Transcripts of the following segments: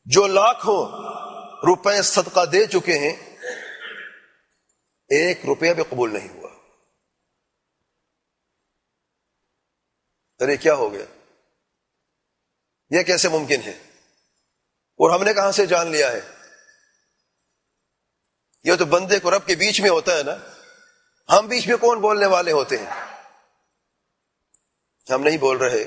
جو لاکھوں روپے صدقہ دے چکے ہیں، 1 روپیہ بھی قبول نہیں ہوا۔ ارے کیا ہو گیا؟ یہ کیسے ممکن ہے؟ اور ہم نے کہاں سے جان لیا ہے؟ یہ تو بندے کو رب کے بیچ میں ہوتا ہے نا، ہم بیچ میں کون بولنے والے ہوتے ہیں؟ ہم نہیں بول رہے۔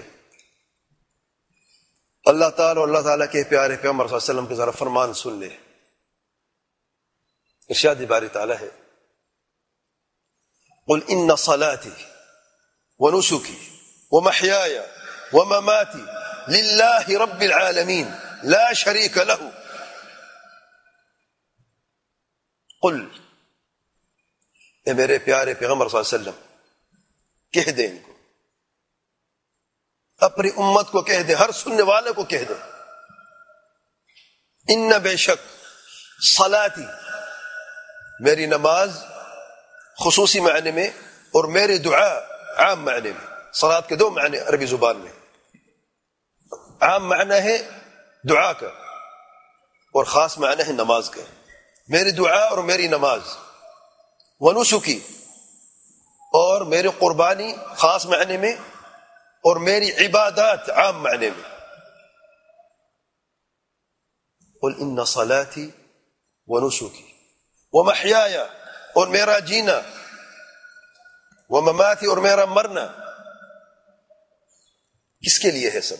اللہ تعالیٰ اور اللہ تعالیٰ کے پیارے پیغمبر صلی اللہ علیہ وسلم کے ذرا فرمان سن لے۔ ارشاد باری تعالیٰ ہے، قل ان صلاتي ونسكي ومحياي ومماتي لله رب العالمين لا شريك له۔ قل، اے میرے پیارے پیغمبر صلی اللہ علیہ وسلم کہہ دیں، ان کو، اپنی امت کو کہہ دے، ہر سننے والے کو کہہ دے، ان بے شک صلاتی، میری نماز خصوصی معنی میں، اور میری دعا عام معنی میں۔ صلاۃ کے 2 معنی عربی زبان میں، عام معنی ہے دعا کا، اور خاص معنی ہے نماز کا۔ میری دعا اور میری نماز، ونسکی، اور میری قربانی خاص معنی میں، اور میری عبادات عام معنی میں۔ قل ان صلاتی ونسکی ومحیایا، اور میرا جینا، ومماتی، اور میرا مرنا، کس کے لیے ہے؟ سب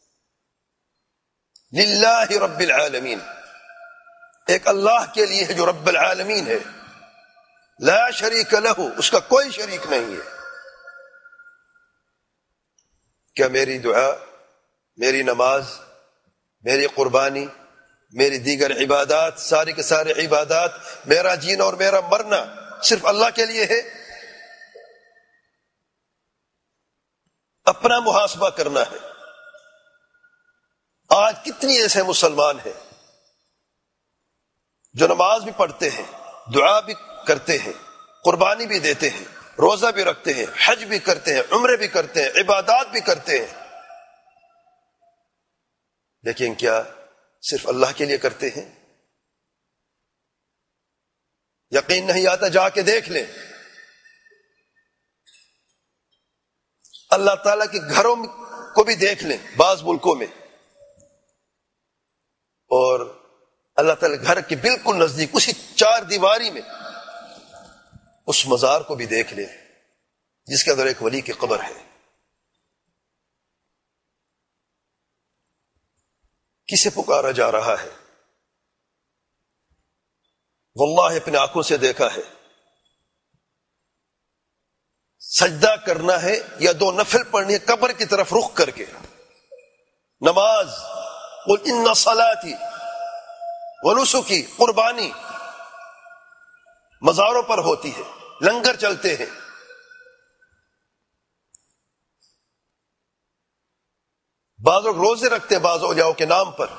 للہ رب العالمین، ایک اللہ کے لیے ہے جو رب العالمین ہے، لا شریک لہ، اس کا کوئی شریک نہیں ہے۔ کیا میری دعا، میری نماز، میری قربانی، میری دیگر عبادات، ساری کے سارے عبادات، میرا جینا اور میرا مرنا صرف اللہ کے لیے ہے؟ اپنا محاسبہ کرنا ہے۔ آج کتنی ایسے مسلمان ہیں جو نماز بھی پڑھتے ہیں، دعا بھی کرتے ہیں، قربانی بھی دیتے ہیں، روزہ بھی رکھتے ہیں، حج بھی کرتے ہیں، عمرے بھی کرتے ہیں، عبادات بھی کرتے ہیں، لیکن کیا صرف اللہ کے لیے کرتے ہیں؟ یقین نہیں آتا؟ جا کے دیکھ لیں، اللہ تعالیٰ کے گھروں کو بھی دیکھ لیں بعض ملکوں میں، اور اللہ تعالیٰ گھر کے بالکل نزدیک اسی 4 دیواری میں اس مزار کو بھی دیکھ لیں جس کے اندر ایک ولی کی قبر ہے۔ کسے پکارا جا رہا ہے؟ واللہ اپنے آنکھوں سے دیکھا ہے۔ سجدہ کرنا ہے یا 2 نفل پڑھنی ہے قبر کی طرف رخ کر کے، نماز، قل ان صلاتی ونسکی، قربانی مزاروں پر ہوتی ہے، لنگر چلتے ہیں، بعض لوگ روزے رکھتے ہیں بعض اولیاء کے نام پر،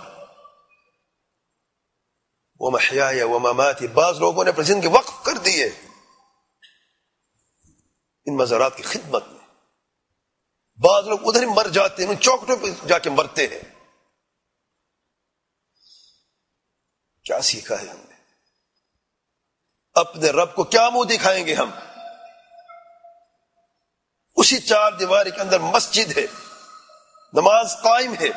ومحیاي ومماتی، بعض لوگوں نے اپنی زندگی وقف کر دی ہے ان مزارات کی خدمت میں، بعض لوگ ادھر ہی مر جاتے ہیں، ان چوکٹوں پہ جا کے مرتے ہیں۔ کیا سیکھا ہے ہم نے؟ اپنے رب کو کیا منہ دکھائیں گے ہم؟ اسی 4 دیواری کے اندر مسجد ہے، نماز قائم ہے،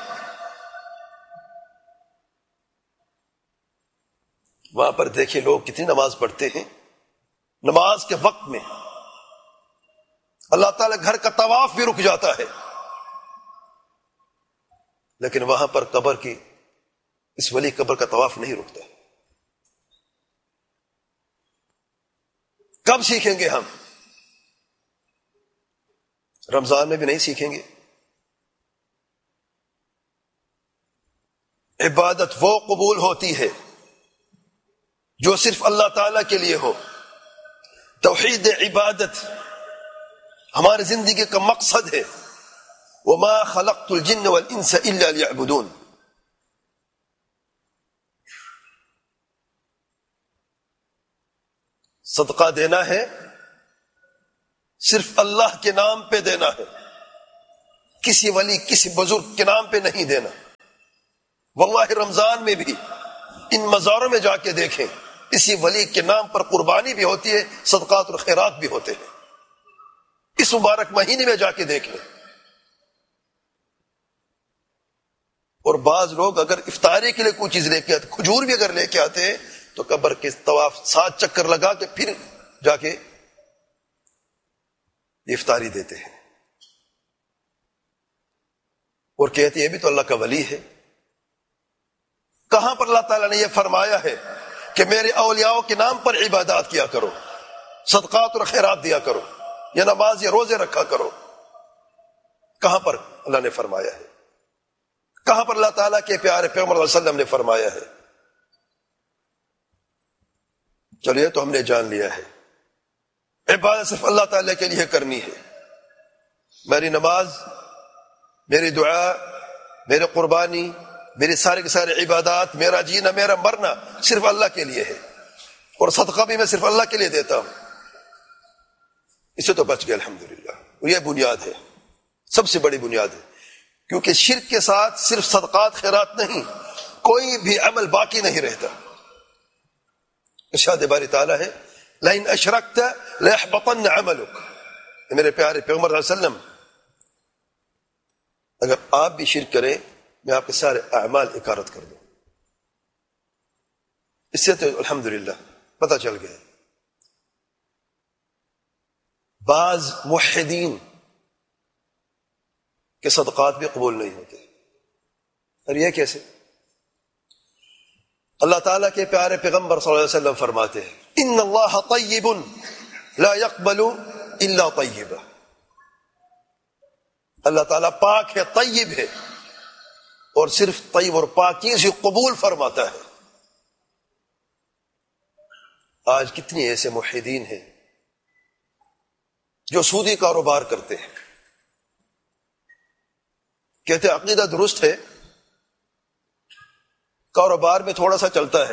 وہاں پر دیکھیں لوگ کتنی نماز پڑھتے ہیں۔ نماز کے وقت میں اللہ تعالیٰ گھر کا طواف بھی رک جاتا ہے، لیکن وہاں پر قبر کی، اس ولی قبر کا طواف نہیں رکتا۔ کب سیکھیں گے ہم؟ رمضان میں بھی نہیں سیکھیں گے۔ عبادت وہ قبول ہوتی ہے جو صرف اللہ تعالیٰ کے لیے ہو۔ توحید عبادت ہماری زندگی کا مقصد ہے۔ وما خلقت الجن والانس الا ليعبدون۔ صدقہ دینا ہے صرف اللہ کے نام پہ دینا ہے، کسی ولی، کسی بزرگ کے نام پہ نہیں دینا۔ واللہ رمضان میں بھی ان مزاروں میں جا کے دیکھیں، اسی ولی کے نام پر قربانی بھی ہوتی ہے، صدقات اور خیرات بھی ہوتے ہیں۔ اس مبارک مہینے میں جا کے دیکھ لیں۔ اور بعض لوگ اگر افطاری کے لیے کوئی چیز لے کے آتے، کھجور بھی اگر لے کے آتے ہیں، تو قبر کے طواف 7 چکر لگا کے پھر جا کے افطاری دیتے ہیں، اور کہتے ہیں یہ بھی تو اللہ کا ولی ہے۔ کہاں پر اللہ تعالیٰ نے یہ فرمایا ہے کہ میرے اولیاء کے نام پر عبادات کیا کرو، صدقات اور خیرات دیا کرو، یا نماز یا روزے رکھا کرو؟ کہاں پر اللہ نے فرمایا ہے؟ کہاں پر اللہ تعالیٰ کے پیارے پیغمبر صلی اللہ علیہ وسلم نے فرمایا ہے؟ چلیے تو ہم نے جان لیا ہے عبادت صرف اللہ تعالیٰ کے لیے کرنی ہے۔ میری نماز، میری دعا، میری قربانی، میری سارے کے سارے عبادات، میرا جینا، میرا مرنا صرف اللہ کے لیے ہے، اور صدقہ بھی میں صرف اللہ کے لیے دیتا ہوں۔ اسے تو بچ گئے الحمدللہ۔ یہ بنیاد ہے، سب سے بڑی بنیاد ہے، کیونکہ شرک کے ساتھ صرف صدقات خیرات نہیں، کوئی بھی عمل باقی نہیں رہتا۔ ارشاد باری تعالیٰ ہے لئن اشرکت لیحبطن عملک۔ میرے پیارے پیغمبر صلی اللہ علیہ وسلم، اگر آپ بھی شرک کریں میں آپ کے سارے اعمال اکارت کر دوں۔ اس سے تو الحمدللہ پتہ چل گیا بعض موحدین کے صدقات بھی قبول نہیں ہوتے۔ اور یہ کیسے؟ اللہ تعالیٰ کے پیارے پیغمبر صلی اللہ علیہ وسلم فرماتے ہیں ان اللہ طیب لا يقبل الا طیبا۔ اللہ تعالیٰ پاک ہے، طیب ہے، اور صرف طیب اور پاک چیز ہی قبول فرماتا ہے۔ آج کتنی ایسے موحدین ہیں جو سودی کاروبار کرتے ہیں، کہتے ہیں عقیدہ درست ہے، کاروبار میں تھوڑا سا چلتا ہے،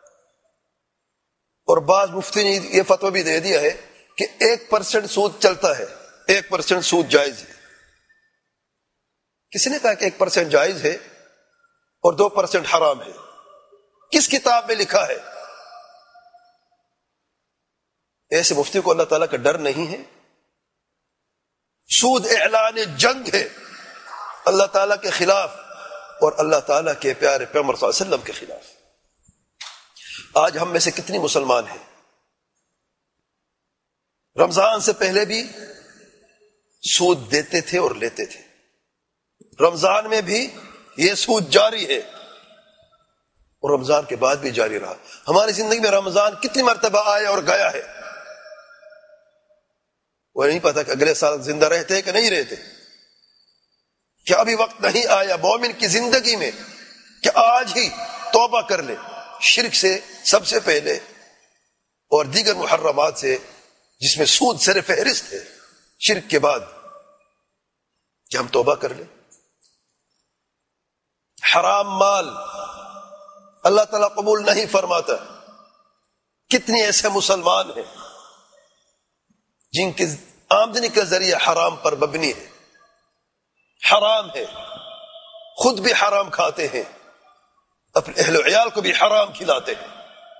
اور بعض مفتی نے یہ فتویٰ بھی دے دیا ہے کہ 1% سود چلتا ہے، 1% سود جائز ہے۔ کسی نے کہا کہ 1% جائز ہے اور 2% حرام ہے؟ کس کتاب میں لکھا ہے؟ ایسے مفتی کو اللہ تعالیٰ کا ڈر نہیں ہے؟ سود اعلان جنگ ہے اللہ تعالیٰ کے خلاف اور اللہ تعالیٰ کے پیارے پیغمبر صلی اللہ علیہ وسلم کے خلاف۔ آج ہم میں سے کتنی مسلمان ہیں رمضان سے پہلے بھی سود دیتے تھے اور لیتے تھے، رمضان میں بھی یہ سود جاری ہے، اور رمضان کے بعد بھی جاری رہا۔ ہماری زندگی میں رمضان کتنی مرتبہ آیا اور گیا ہے، وہ نہیں پتا کہ اگلے سال زندہ رہتے کہ نہیں رہتے۔ کیا ابھی وقت نہیں آیا مومن کی زندگی میں کہ آج ہی توبہ کر لے شرک سے سب سے پہلے، اور دیگر محرمات سے جس میں سود سر فہرست ہے شرک کے بعد، کہ ہم توبہ کر لیں۔ حرام مال اللہ تعالیٰ قبول نہیں فرماتا۔ کتنے ایسے مسلمان ہیں جن کی آمدنی کا ذریعہ حرام پر مبنی ہے، حرام ہے، خود بھی حرام کھاتے ہیں، اپنے اہل و عیال کو بھی حرام کھلاتے ہیں،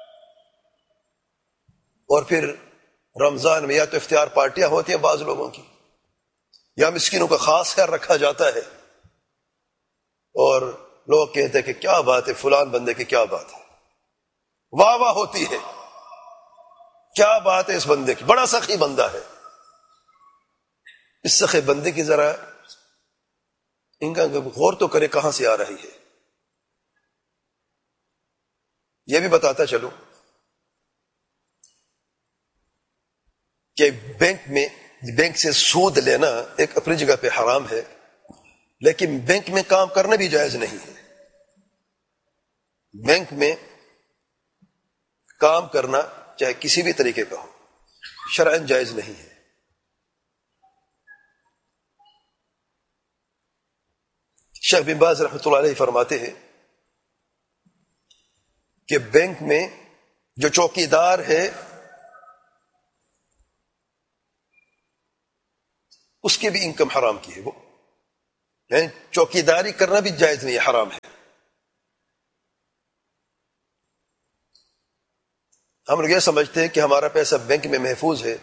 اور پھر رمضان میں یا تو افطار پارٹیاں ہوتی ہیں بعض لوگوں کی، یا مسکینوں کا خاص خیال رکھا جاتا ہے، اور لوگ کہتے ہیں کہ کیا بات ہے فلان بندے کی، کیا بات ہے، واہ واہ ہوتی ہے، کیا بات ہے اس بندے کی، بڑا سخی بندہ ہے۔ اس سخی بندے کی ذرا ان کا غور تو کرے کہاں سے آ رہی ہے۔ یہ بھی بتاتا چلو کہ بینک سے سود لینا ایک اپنی جگہ پہ حرام ہے، لیکن بینک میں کام کرنا بھی جائز نہیں ہے۔ بینک میں کام کرنا چاہے کسی بھی طریقے کا ہو شرعاً جائز نہیں ہے۔ شیخ بن باز رحمۃ اللہ علیہ فرماتے ہیں کہ بینک میں جو چوکیدار ہے اس کی بھی انکم حرام کی ہے، وہ یعنی چوکیداری کرنا بھی جائز نہیں ہے، حرام ہے۔ ہم لوگ یہ سمجھتے ہیں کہ ہمارا پیسہ بینک میں محفوظ ہے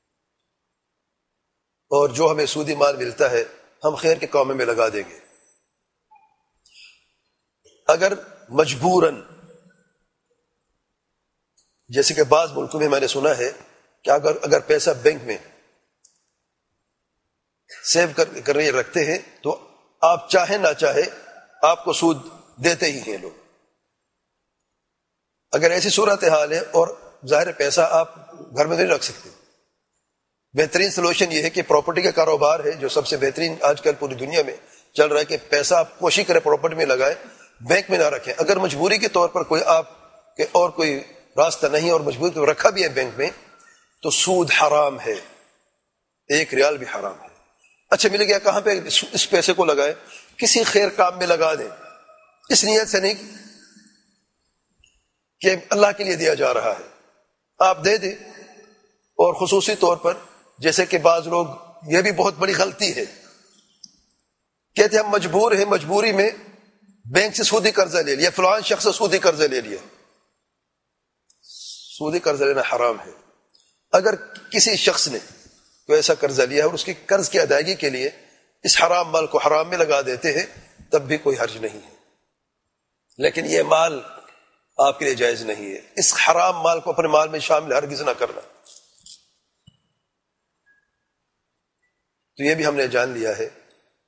اور جو ہمیں سودی مال ملتا ہے ہم خیر کے کاموں میں لگا دیں گے. اگر مجبوراً، جیسے کہ بعض ملکوں میں میں نے سنا ہے کہ اگر پیسہ بینک میں سیو کر رکھتے ہیں تو آپ چاہے نہ چاہے آپ کو سود دیتے ہی ہیں لوگ. اگر ایسی صورتحال ہے اور ظاہر پیسہ آپ گھر میں نہیں رکھ سکتے، بہترین سلوشن یہ ہے کہ پراپرٹی کا کاروبار ہے جو سب سے بہترین آج کل پوری دنیا میں چل رہا ہے کہ پیسہ آپ کوشش کریں پراپرٹی میں لگائیں، بینک میں نہ رکھیں. اگر مجبوری کے طور پر کوئی آپ کے اور کوئی راستہ نہیں اور مجبوری کو رکھا بھی ہے بینک میں تو سود حرام ہے، 1 ریال بھی حرام ہے. اچھا مل گیا کہاں پہ؟ اس پیسے کو لگائے کسی خیر کام میں لگا دیں، اس نیت سے نہیں کہ اللہ کے لیے دیا جا رہا ہے، آپ دے دیں. اور خصوصی طور پر جیسے کہ بعض لوگ، یہ بھی بہت بڑی غلطی ہے، کہتے ہیں ہم مجبور ہیں، مجبوری میں بینک سے سودی قرضہ لے لیا، فلان شخص سے سودی قرضہ لے لیا. سودی قرضہ لینا حرام ہے. اگر کسی شخص نے کوئی ایسا قرضہ لیا ہے اور اس کی قرض کی ادائیگی کے لیے اس حرام مال کو حرام میں لگا دیتے ہیں تب بھی کوئی حرج نہیں ہے، لیکن یہ مال آپ کے لیے جائز نہیں ہے. اس حرام مال کو اپنے مال میں شامل ہرگز نہ کرنا. تو یہ بھی ہم نے جان لیا ہے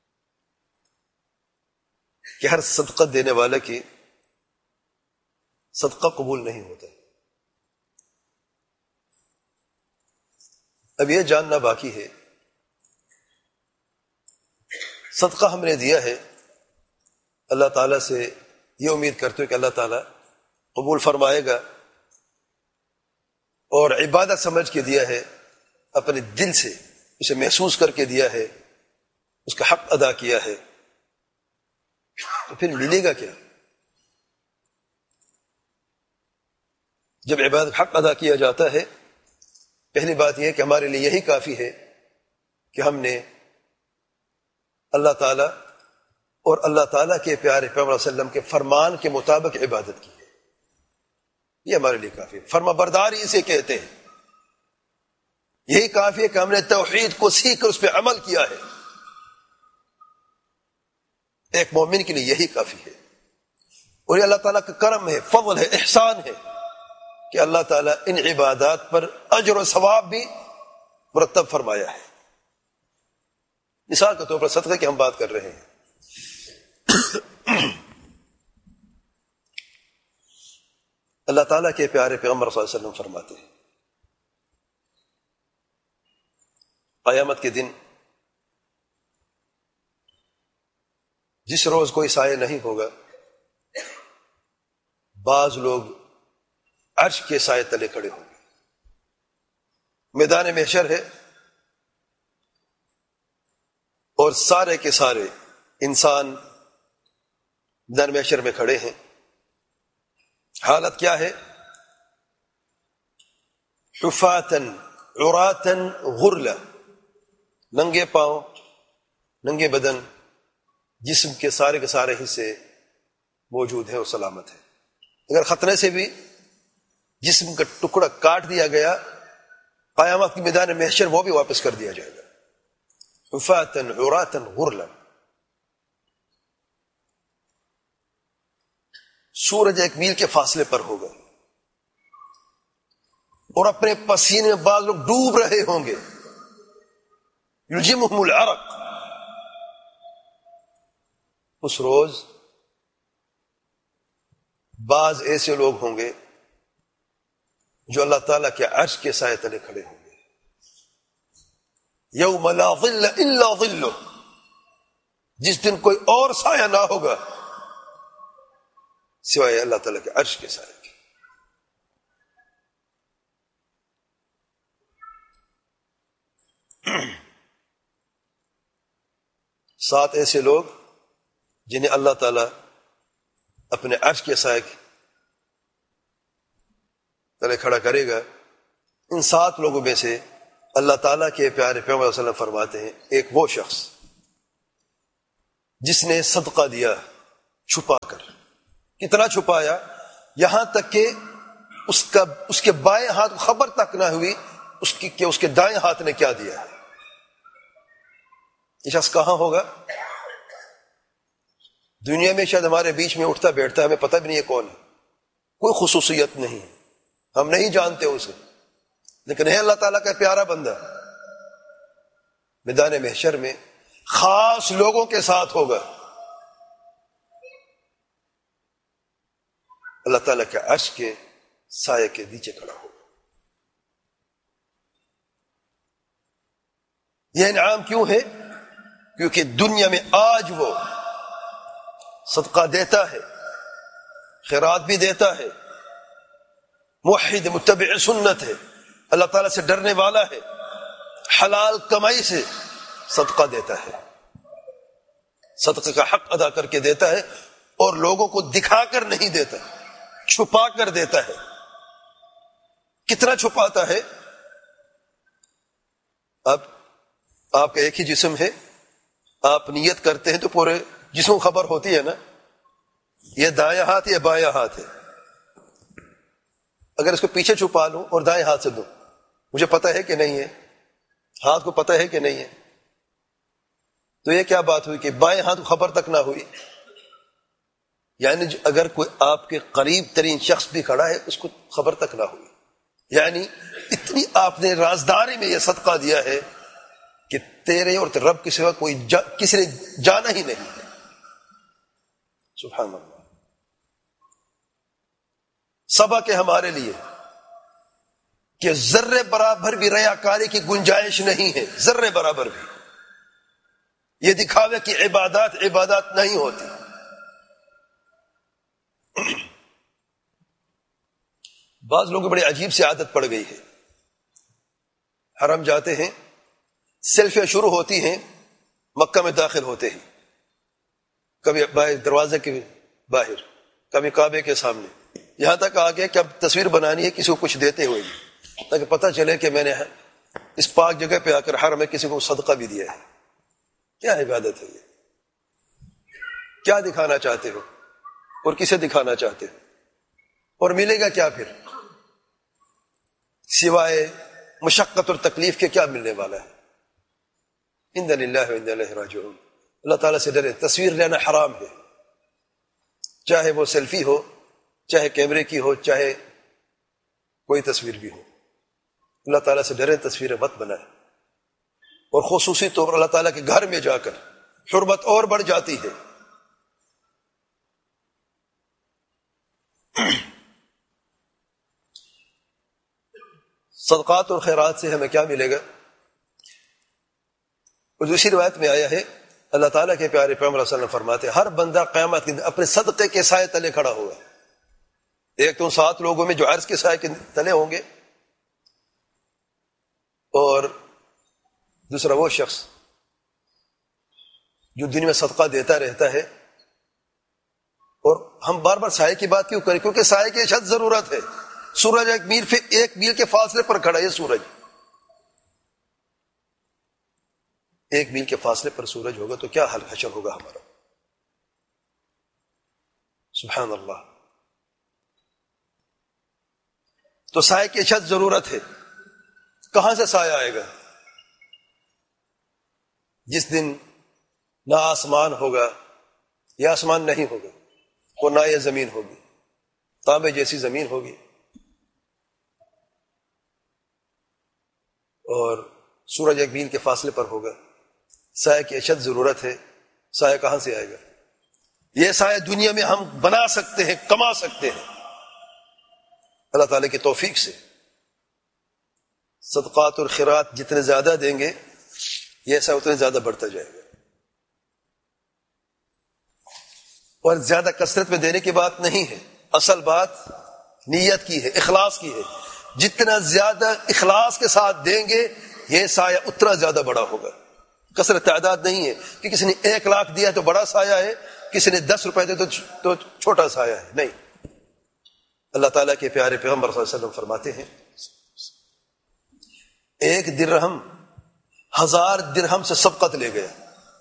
کہ ہر صدقہ دینے والے کی صدقہ قبول نہیں ہوتا. اب یہ جاننا باقی ہے صدقہ ہم نے دیا ہے، اللہ تعالیٰ سے یہ امید کرتے ہو کہ اللہ تعالیٰ قبول فرمائے گا، اور عبادت سمجھ کے دیا ہے، اپنے دل سے اسے محسوس کر کے دیا ہے، اس کا حق ادا کیا ہے، تو پھر ملے گا کیا؟ جب عبادت حق ادا کیا جاتا ہے، پہلی بات یہ ہے کہ ہمارے لیے یہی کافی ہے کہ ہم نے اللہ تعالیٰ اور اللہ تعالیٰ کے پیارے پیغمبر صلی اللہ علیہ وسلم کے فرمان کے مطابق عبادت کی ہے. یہ ہمارے لیے کافی ہے. فرما برداری اسے کہتے ہیں. یہی کافی ہے کہ ہم نے توحید کو سیکھ کر اس پہ عمل کیا ہے. ایک مومن کے لیے یہی کافی ہے. اور یہ اللہ تعالیٰ کا کرم ہے، فضل ہے، احسان ہے کہ اللہ تعالیٰ ان عبادات پر اجر و ثواب بھی مرتب فرمایا ہے. مثال کے طور پر صدقے کی ہم بات کر رہے ہیں. اللہ تعالیٰ کے پیارے پیغمبر صلی اللہ علیہ وسلم فرماتے ہیں قیامت کے دن جس روز کوئی سایہ نہیں ہوگا، بعض لوگ عرش کے سائے تلے کھڑے ہوں گے. میدان محشر ہے اور سارے کے سارے انسان میدان محشر میں کھڑے ہیں. حالت کیا ہے؟ حفاتن عراتن غرلا، ننگے پاؤں، ننگے بدن، جسم کے سارے حصے موجود ہیں اور سلامت ہیں. اگر خطرے سے بھی جسم کا ٹکڑا کاٹ دیا گیا، قیامت کی میدان محشر وہ بھی واپس کر دیا جائے گا. حفاتن عراتن غرلا. سورج 1 میل کے فاصلے پر ہوگا اور اپنے پسینے میں بعض لوگ ڈوب رہے ہوں گے. یلجمہم العرق. اس روز بعض ایسے لوگ ہوں گے جو اللہ تعالیٰ کے عرش کے سائے تلے کھڑے ہوں گے. یوم لا ظل الا ظلہ، جس دن کوئی اور سایہ نہ ہوگا سوائے اللہ تعالیٰ کے عرش کے سائے کے. سات ایسے لوگ جنہیں اللہ تعالیٰ اپنے عرش کے سائے کے تلے کھڑا کرے گا. ان 7 لوگوں میں سے اللہ تعالیٰ کے پیارے پیغمبر صلی اللہ علیہ وسلم فرماتے ہیں ایک وہ شخص جس نے صدقہ دیا چھپا کر. کتنا چھپایا؟ یہاں تک کہ اس کے بائیں ہاتھ کو خبر تک نہ ہوئی اس کے دائیں ہاتھ نے کیا دیا ہے. یہ شخص کہاں ہوگا؟ دنیا میں شاید ہمارے بیچ میں اٹھتا بیٹھتا ہے، ہمیں پتہ بھی نہیں ہے کون ہے، کوئی خصوصیت نہیں ہے، ہم نہیں جانتے اسے، لیکن ہے اللہ تعالیٰ کا پیارا بندہ. میدان محشر میں خاص لوگوں کے ساتھ ہوگا. اللہ تعالیٰ کے عرش کے سائے کے نیچے کھڑا ہوگا. یہ انعام کیوں ہے؟ کیونکہ دنیا میں آج وہ صدقہ دیتا ہے، خیرات بھی دیتا ہے، موحد متبع سنت ہے، اللہ تعالیٰ سے ڈرنے والا ہے، حلال کمائی سے صدقہ دیتا ہے، صدقے کا حق ادا کر کے دیتا ہے، اور لوگوں کو دکھا کر نہیں دیتا، چھپا کر دیتا ہے. کتنا چھپاتا ہے؟ اب آپ کا ایک ہی جسم ہے، آپ نیت کرتے ہیں تو پورے جسم کو خبر ہوتی ہے نا، یہ دایاں ہاتھ یا بایاں ہاتھ ہے. اگر اس کو پیچھے چھپا لوں اور دائیں ہاتھ سے دوں، مجھے پتہ ہے کہ نہیں ہے، ہاتھ کو پتہ ہے کہ نہیں ہے. تو یہ کیا بات ہوئی کہ بائیں ہاتھ کو خبر تک نہ ہوئی. یعنی اگر کوئی آپ کے قریب ترین شخص بھی کھڑا ہے اس کو خبر تک نہ ہوئی. یعنی اتنی آپ نے رازداری میں یہ صدقہ دیا ہے کہ تیرے اور رب کے سوا کسی نے جانا ہی نہیں. سبحان اللہ. سبق ہے ہمارے لیے کہ ذرے برابر بھی ریاکاری کی گنجائش نہیں ہے، ذرے برابر بھی. یہ دکھاوے کہ عبادات نہیں ہوتی. بعض لوگوں کو بڑی عجیب سی عادت پڑ گئی ہے، حرم جاتے ہیں، سیلفیاں شروع ہوتی ہیں مکہ میں داخل ہوتے ہیں، کبھی دروازے کے باہر، کبھی کعبے کے سامنے، یہاں تک آگے کہ اب تصویر بنانی ہے کسی کو کچھ دیتے ہوئے تاکہ پتہ چلے کہ میں نے اس پاک جگہ پہ آ کر حرم میں کسی کو صدقہ بھی دیا ہے. کیا عبادت ہے یہ؟ کیا دکھانا چاہتے ہو اور کسے دکھانا چاہتے ہو؟ اور ملے گا کیا پھر؟ سوائے مشقت اور تکلیف کے کیا ملنے والا ہے؟ انا للہ و انا الیہ راجعون. اللہ تعالیٰ سے ڈرے. تصویر لینا حرام ہے، چاہے وہ سیلفی ہو، چاہے کیمرے کی ہو، چاہے کوئی تصویر بھی ہو. اللہ تعالیٰ سے ڈرے، تصویریں مت بنائیں. اور خصوصی طور پر اللہ تعالیٰ کے گھر میں جا کر حرمت اور بڑھ جاتی ہے. صدقات اور خیرات سے ہمیں کیا ملے گا؟ اور دوسری روایت میں آیا ہے، اللہ تعالیٰ کے پیارے پیغمبر صلی اللہ علیہ وسلم فرماتے ہیں ہر بندہ قیامت کے دن اپنے صدقے کے سائے تلے کھڑا ہوگا. ایک تو 7 لوگوں میں جو عرش کے سائے کے تلے ہوں گے، اور دوسرا وہ شخص جو دن میں صدقہ دیتا رہتا ہے. اور ہم بار بار سائے کی بات کیوں کریں؟ کیونکہ سائے کی اشد ضرورت ہے. سورج 1 میل کے فاصلے پر کھڑا ہے. سورج 1 میل کے فاصلے پر سورج ہوگا تو کیا حل حشر ہوگا ہمارا؟ سبحان اللہ. تو سائے کی اشد ضرورت ہے. کہاں سے سایہ آئے گا؟ جس دن نہ آسمان ہوگا، یا آسمان نہیں ہوگا، اور نہ یہ زمین ہوگی، تانبے جیسی زمین ہوگی، اور سورج 1 میل کے فاصلے پر ہوگا. سایہ کی اشد ضرورت ہے. سایہ کہاں سے آئے گا؟ یہ سایہ دنیا میں ہم بنا سکتے ہیں، کما سکتے ہیں اللہ تعالیٰ کی توفیق سے. صدقات اور خیرات جتنے زیادہ دیں گے یہ سایہ اتنے زیادہ بڑھتا جائے گا. اور زیادہ کثرت میں دینے کی بات نہیں ہے، اصل بات نیت کی ہے، اخلاص کی ہے. جتنا زیادہ اخلاص کے ساتھ دیں گے یہ سایہ اتنا زیادہ بڑا ہوگا. کثرت تعداد نہیں ہے کہ کسی نے 1 لاکھ دیا تو بڑا سایہ ہے، کسی نے 10 روپے دے تو چھوٹا سایہ ہے. نہیں. اللہ تعالیٰ کے پیارے پیغمبر صلی اللہ علیہ وسلم فرماتے ہیں 1 درہم 1000 درہم سے سبقت لے گیا.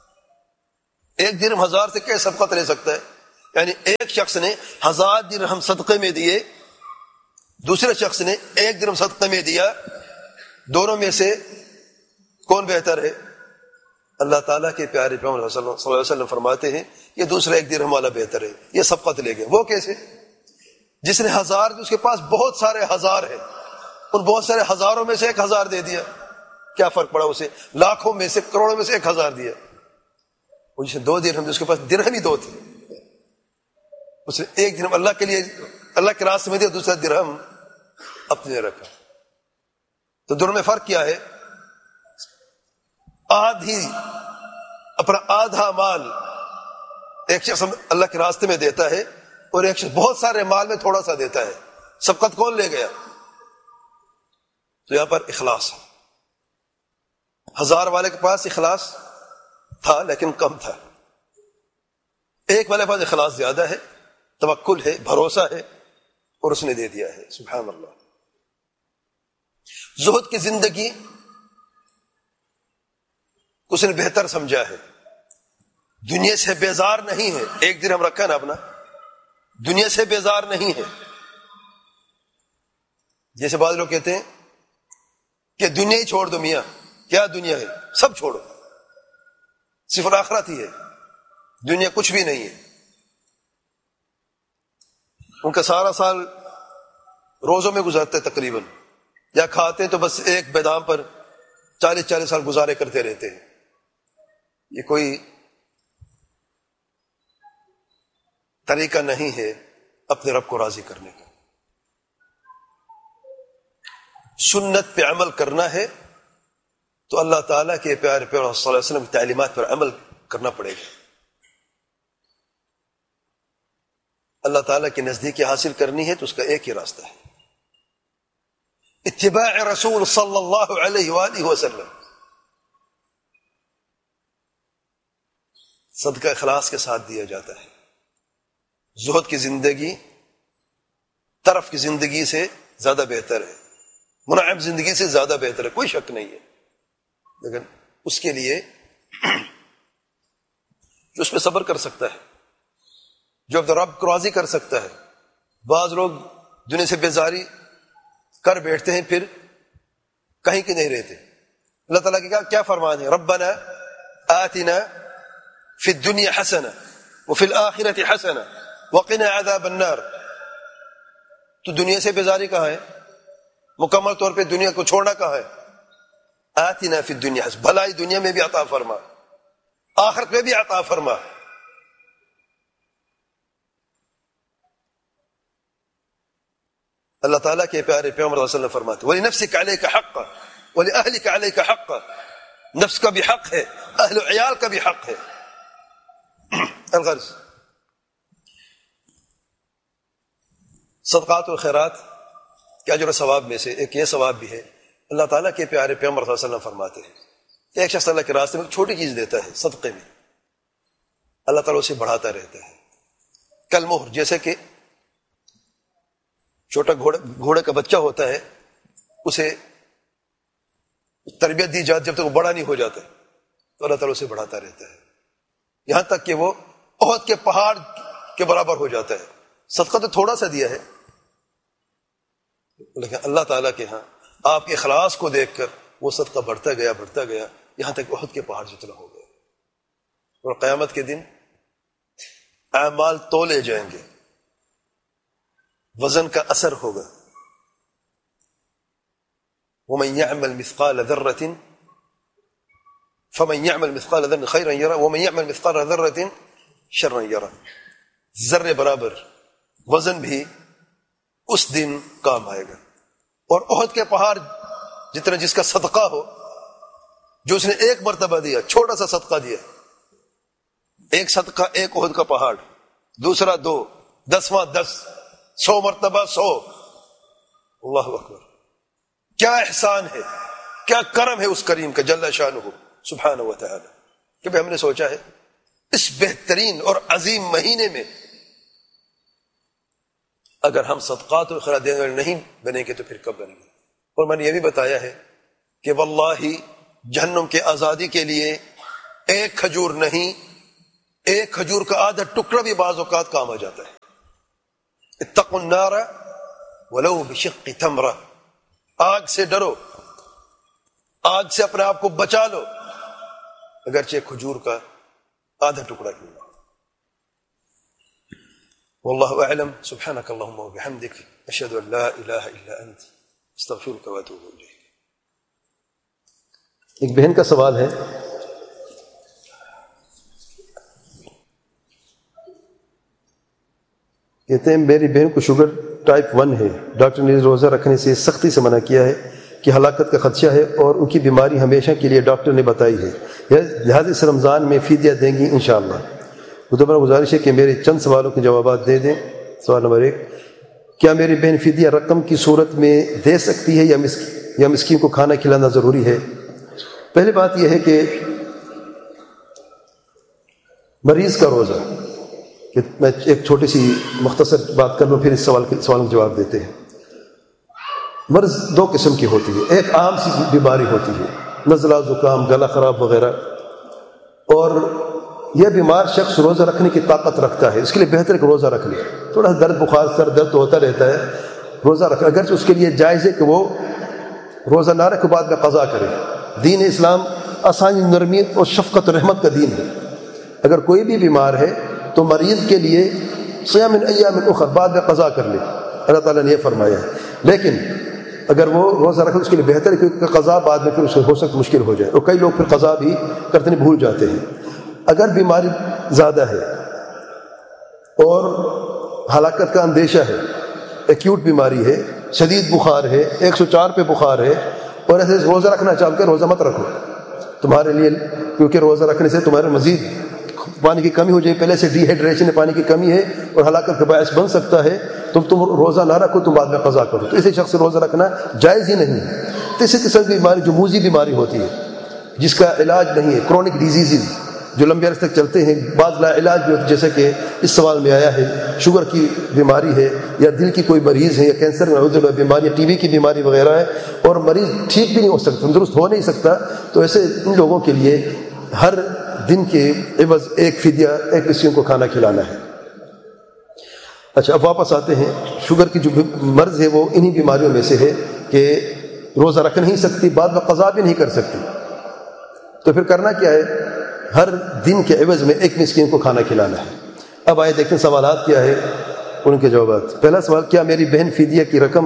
1 درہم 1000 سے کیا سبقت لے سکتا ہے؟ یعنی ایک شخص نے 1000 درہم صدقے میں دیے دوسرے شخص نے 1 درہم صدقہ میں دیا، دونوں میں سے کون بہتر ہے؟ اللہ تعالیٰ کے پیارے پیغمبر صلی اللہ علیہ وسلم فرماتے ہیں یہ دوسرا 1 درہم والا بہتر ہے، یہ صدقہ لے گئے۔ وہ کیسے؟ جس نے 1000 اس کے پاس بہت سارے 1000 ہیں، ان بہت سارے ہزاروں میں سے 1000 دے دیا، کیا فرق پڑا اسے؟ لاکھوں میں سے، کروڑوں میں سے 1000 دیا۔ اور جس نے 2 درہم، اس کے پاس درہم ہی 2 تھے، اس نے 1 درہم اللہ کے لیے، اللہ کے راستے میں دیا، دوسرا درہم اپنے رکھا۔ تو دونوں میں فرق کیا ہے؟ اپنا آدھا مال ایک شخص اللہ کے راستے میں دیتا ہے اور ایک شخص بہت سارے مال میں تھوڑا سا دیتا ہے، سبقت کون لے گیا؟ تو یہاں پر اخلاص ہے۔ 1000 والے کے پاس اخلاص تھا لیکن کم تھا، 1 والے کے پاس اخلاص زیادہ ہے، توکل ہے، بھروسہ ہے، اور اس نے دے دیا ہے۔ سبحان اللہ۔ زہد کی زندگی اس نے بہتر سمجھا ہے، دنیا سے بیزار نہیں ہے۔ 1 درہم رکھا نا اپنا، دنیا سے بیزار نہیں ہے۔ جیسے بعض لوگ کہتے ہیں کہ دنیا ہی چھوڑ دو میاں، کیا دنیا ہے؟ سب چھوڑو، صرف آخرت ہی ہے، دنیا کچھ بھی نہیں ہے۔ ان کا سارا سال روزوں میں گزارتے ہیں تقریباً، یا کھاتے ہیں تو بس ایک بادام پر 40 سال گزارے کرتے رہتے ہیں۔ یہ کوئی طریقہ نہیں ہے اپنے رب کو راضی کرنے کا۔ سنت پہ عمل کرنا ہے تو اللہ تعالیٰ کے پیارے پیغمبر صلی اللہ علیہ وسلم کی تعلیمات پر عمل کرنا پڑے گا۔ اللہ تعالیٰ کی نزدیکی حاصل کرنی ہے تو اس کا ایک ہی راستہ ہے، اتباع رسول صلی اللہ علیہ وآلہ وسلم۔ صدقہ اخلاص کے ساتھ دیا جاتا ہے۔ زہد کی زندگی طرف کی زندگی سے زیادہ بہتر ہے، منعم زندگی سے زیادہ بہتر ہے، کوئی شک نہیں ہے، لیکن اس کے لیے جو اس پہ صبر کر سکتا ہے، جو اپنے رب کو راضی کر سکتا ہے۔ بعض لوگ دنیا سے بیزاری کر بیٹھتے ہیں، پھر کہیں کی نہیں رہتے۔ اللہ تعالیٰ کی کیا فرمان ہے؟ ربنا آتنا فی الدنیا حسنہ وفی الآخرۃ حسنہ وقنا عذاب النار۔ تو دنیا سے بیزاری کہاں ہے؟ مکمل طور پہ دنیا کو چھوڑنا کہاں ہے؟ آتنا فی الدنیا حسنہ، بھلائی دنیا میں بھی عطا فرما، آخرت میں بھی عطا فرما۔ اللہ تعالیٰ کے پیارے پیغمبر صلی اللہ علیہ وسلم فرماتے وَلِنَفْسِكَ عَلَيْكَ حَقًّا وَلِأَهْلِكَ عَلَيْكَ حَقًّا، نفس کا بھی حق ہے، اہل و عیال کا بھی حق ہے۔ الغرض صدقات و خیرات کے اجر و ثواب میں سے ایک یہ ثواب بھی ہے، اللہ تعالیٰ کے پیارے پیغمبر صلی اللہ علیہ وسلم فرماتے ہیں کہ ایک شخص اللہ کے راستے میں ایک چھوٹی چیز دیتا ہے صدقے میں، اللہ تعالیٰ اسے بڑھاتا رہتا ہے۔ کالمہر، جیسے کہ چھوٹا گھوڑے کا بچہ ہوتا ہے، اسے تربیت دی جاتی جب تک وہ بڑا نہیں ہو جاتا تو اللہ تعالیٰ اسے بڑھاتا رہتا ہے، یہاں تک کہ وہ احد کے پہاڑ کے برابر ہو جاتا ہے۔ صدقہ تو تھوڑا سا دیا ہے، لیکن اللہ تعالیٰ کے ہاں آپ کے اخلاص کو دیکھ کر وہ صدقہ بڑھتا گیا یہاں تک احد کے پہاڑ جتنا ہو گیا۔ اور قیامت کے دن اعمال تولے جائیں گے، وزن کا اثر ہوگا۔ ومن يعمل مثقال ذرة فمن يعمل مثقال ذرة خيرا يرى ومن يعمل مثقال ذرة شرا يرى۔ ذرے برابر وزن بھی اس دن کام آئے گا، اور احد کے پہاڑ جتنا جس کا صدقہ ہو، جو اس نے ایک مرتبہ دیا، چھوٹا سا صدقہ دیا، ایک صدقہ ایک احد کا پہاڑ، دوسرا 2، 10واں 10، 100 مرتبہ 100۔ اللہ اکبر، کیا احسان ہے، کیا کرم ہے اس کریم کا جل شانہ سبحانہ و تعالی، کہ ہم نے سوچا ہے اس بہترین اور عظیم مہینے میں اگر ہم صدقات و خیرات دینے والے نہیں بنیں گے تو پھر کب بنیں گے؟ اور میں نے یہ بھی بتایا ہے کہ واللہ جہنم کے آزادی کے لیے ایک کھجور نہیں، ایک کھجور کا آدھا ٹکڑا بھی بعض اوقات کام آ جاتا ہے۔ اتقوا النار ولو بشق تمرہ، آگ سے ڈرو، آگ سے اپنے آپ کو بچا لو، اگرچہ کھجور کا آدھا ٹکڑا کیوں نہ۔ واللہ اعلم، سبحانک اللہم وبحمدک، اشہد ان لا الہ الا انت، استغفرک واتوب الیک۔ ایک بہن کا سوال ہے، کہتے ہیں میری بہن کو شوگر ٹائپ 1 ہے، ڈاکٹر نے روزہ رکھنے سے سختی سے منع کیا ہے کہ ہلاکت کا خدشہ ہے اور ان کی بیماری ہمیشہ کے لیے ڈاکٹر نے بتائی ہے، لہٰذا اس رمضان میں فدیہ دیں گی انشاءاللہ۔ مطلب گزارش ہے کہ میرے چند سوالوں کے جوابات دے دیں۔ سوال نمبر 1، کیا میری بہن فدیہ رقم کی صورت میں دے سکتی ہے یا مسکین کو کھانا کھلانا ضروری ہے؟ پہلی بات یہ ہے کہ مریض کا روزہ، کہ میں ایک چھوٹی سی مختصر بات کر لوں پھر اس سوال کے جواب دیتے ہیں۔ مرض دو قسم کی ہوتی ہے، ایک عام سی بیماری ہوتی ہے، نزلہ، زکام، گلا خراب وغیرہ، اور یہ بیمار شخص روزہ رکھنے کی طاقت رکھتا ہے، اس کے لیے بہتر ہے کہ روزہ رکھ لے۔ تھوڑا درد، بخار، سر درد ہوتا رہتا ہے، روزہ رکھ، اگرچہ اس کے لیے جائز ہے کہ وہ روزہ نہ رکھے بعد میں قضا کرے۔ دین اسلام آسانی، نرمی اور شفقت و رحمت کا دین ہے۔ اگر کوئی بھی بیمار ہے تو مریض کے لیے صیام من ایام اخر، بعد میں قضا کر لے، اللہ تعالیٰ نے یہ فرمایا ہے۔ لیکن اگر وہ روزہ رکھے اس کے لیے بہتر ہے کیونکہ قضا بعد میں پھر اسے ہو سکتا مشکل ہو جائے، اور کئی لوگ پھر قضا بھی کرتے نہیں، بھول جاتے ہیں۔ اگر بیماری زیادہ ہے اور ہلاکت کا اندیشہ ہے، ایکیوٹ بیماری ہے، شدید بخار ہے، 104 پہ بخار ہے، اور ایسے روزہ رکھنا چاہتے کہ روزہ مت رکھو تمہارے لیے، کیونکہ روزہ رکھنے سے تمہارے مزید پانی کی کمی ہو جائے، پہلے سے ڈی ہائیڈریشن ہے، پانی کی کمی ہے اور ہلاکت کا باعث بن سکتا ہے، تم روزہ نہ رکھو، تم بعد میں قضا کرو، تو ایسے شخص سے روزہ رکھنا جائز ہی نہیں ہے۔ تیسری قسم کی بیماری جو موذی بیماری ہوتی ہے، جس کا علاج نہیں ہے، کرونک ڈیزیزز جو لمبے عرصے تک چلتے ہیں، بعض لا علاج بھی ہوتے ہیں، جیسے کہ اس سوال میں آیا ہے شوگر کی بیماری ہے یا دل کی کوئی مریض ہے یا کینسر میں بیماری، ٹی بی کی بیماری وغیرہ ہے، اور مریض ٹھیک بھی نہیں ہو سکتا، تندرست ہو نہیں سکتا، تو ایسے ان لوگوں کے لیے ہر دن کے عوض ایک فدیہ، ایک مسکین کو کھانا کھلانا ہے۔ اچھا، اب واپس آتے ہیں، شوگر کی جو مرض ہے وہ انہی بیماریوں میں سے ہے کہ روزہ رکھ نہیں سکتی، بعد میں قضا بھی نہیں کر سکتی، تو پھر کرنا کیا ہے؟ ہر دن کے عوض میں ایک مسکین کو کھانا کھلانا ہے۔ اب آئے دیکھیں سوالات کیا ہے، ان کے جوابات۔ پہلا سوال، کیا میری بہن فدیہ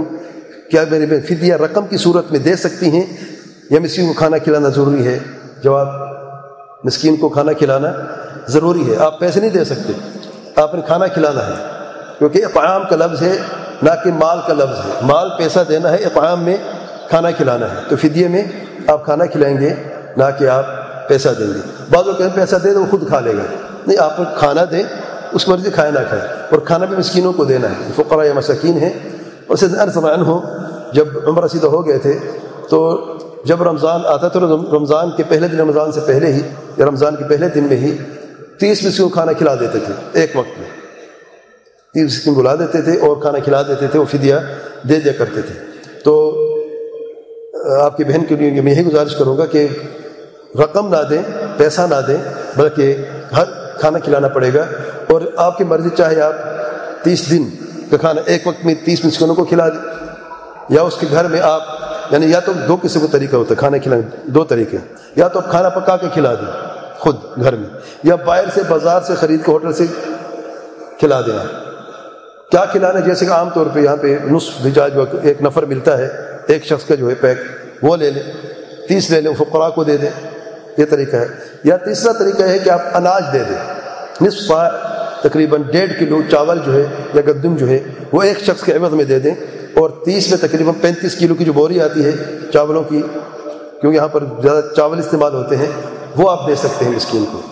رقم کی صورت میں دے سکتی ہیں یا مسکین کو کھانا کھلانا ضروری ہے؟ جواب، مسکین کو کھانا کھلانا ضروری ہے، آپ پیسے نہیں دے سکتے، آپ نے کھانا کھلانا ہے، کیونکہ اطعام کا لفظ ہے نہ کہ مال کا لفظ ہے، مال پیسہ دینا ہے، اطعام میں کھانا کھلانا ہے، تو فدیے میں آپ کھانا کھلائیں گے نہ کہ آپ پیسہ دیں گے۔ بعض لوگ کہیں پیسہ دے دو وہ خود کھا لے گا، نہیں، آپ کھانا دیں، اس مرضی کھائے نہ کھائے، اور کھانا بھی مسکینوں کو دینا ہے، فقراء یا مساکین ہیں۔ اور سیدنا انس رضی اللہ عنہ جب عمرہ رسیدہ ہو گئے تھے تو جب رمضان آتا تو رمضان کے پہلے دن، رمضان سے پہلے ہی یا رمضان کے پہلے دن میں ہی 30 مسکین کو کھانا کھلا دیتے تھے، ایک وقت میں 30 مسکین بلا دیتے تھے اور کھانا کھلا دیتے تھے، وہ فدیہ دے دیا کرتے تھے۔ تو آپ کی بہن کے لیے میں یہی گزارش کروں گا کہ رقم نہ دیں، پیسہ نہ دیں، بلکہ ہر کھانا کھلانا پڑے گا، اور آپ کی مرضی، چاہے آپ 30 دن کا کھانا ایک وقت میں 30 مسکینوں کو کھلا دیں، یا اس کے گھر میں آپ، یعنی یا تو دو قسم کا طریقہ ہوتا ہے کھانا کھلانے، دو طریقے، یا تو آپ کھانا پکا کے کھلا دیں خود گھر میں، یا باہر سے بازار سے خرید کے ہوٹل سے کھلا دیں۔ آپ کیا کھلانا، جیسے کہ عام طور پہ یہاں پہ نصف دجاج ایک نفر ملتا ہے، ایک شخص کا جو ہے پیک، وہ لے لیں، 30 لے لیں، فقراء کو دے دیں، یہ طریقہ ہے۔ یا تیسرا طریقہ ہے کہ آپ اناج دے دیں، نصف صاع، تقریباً 1.5 کلو چاول جو ہے یا گندم جو ہے وہ ایک شخص کے عوض میں دے دیں، اور 30 میں تقریباً 35 کلو کی جو بوری آتی ہے چاولوں کی، کیونکہ یہاں پر زیادہ چاول استعمال ہوتے ہیں، وہ آپ دے سکتے ہیں مسکین کو۔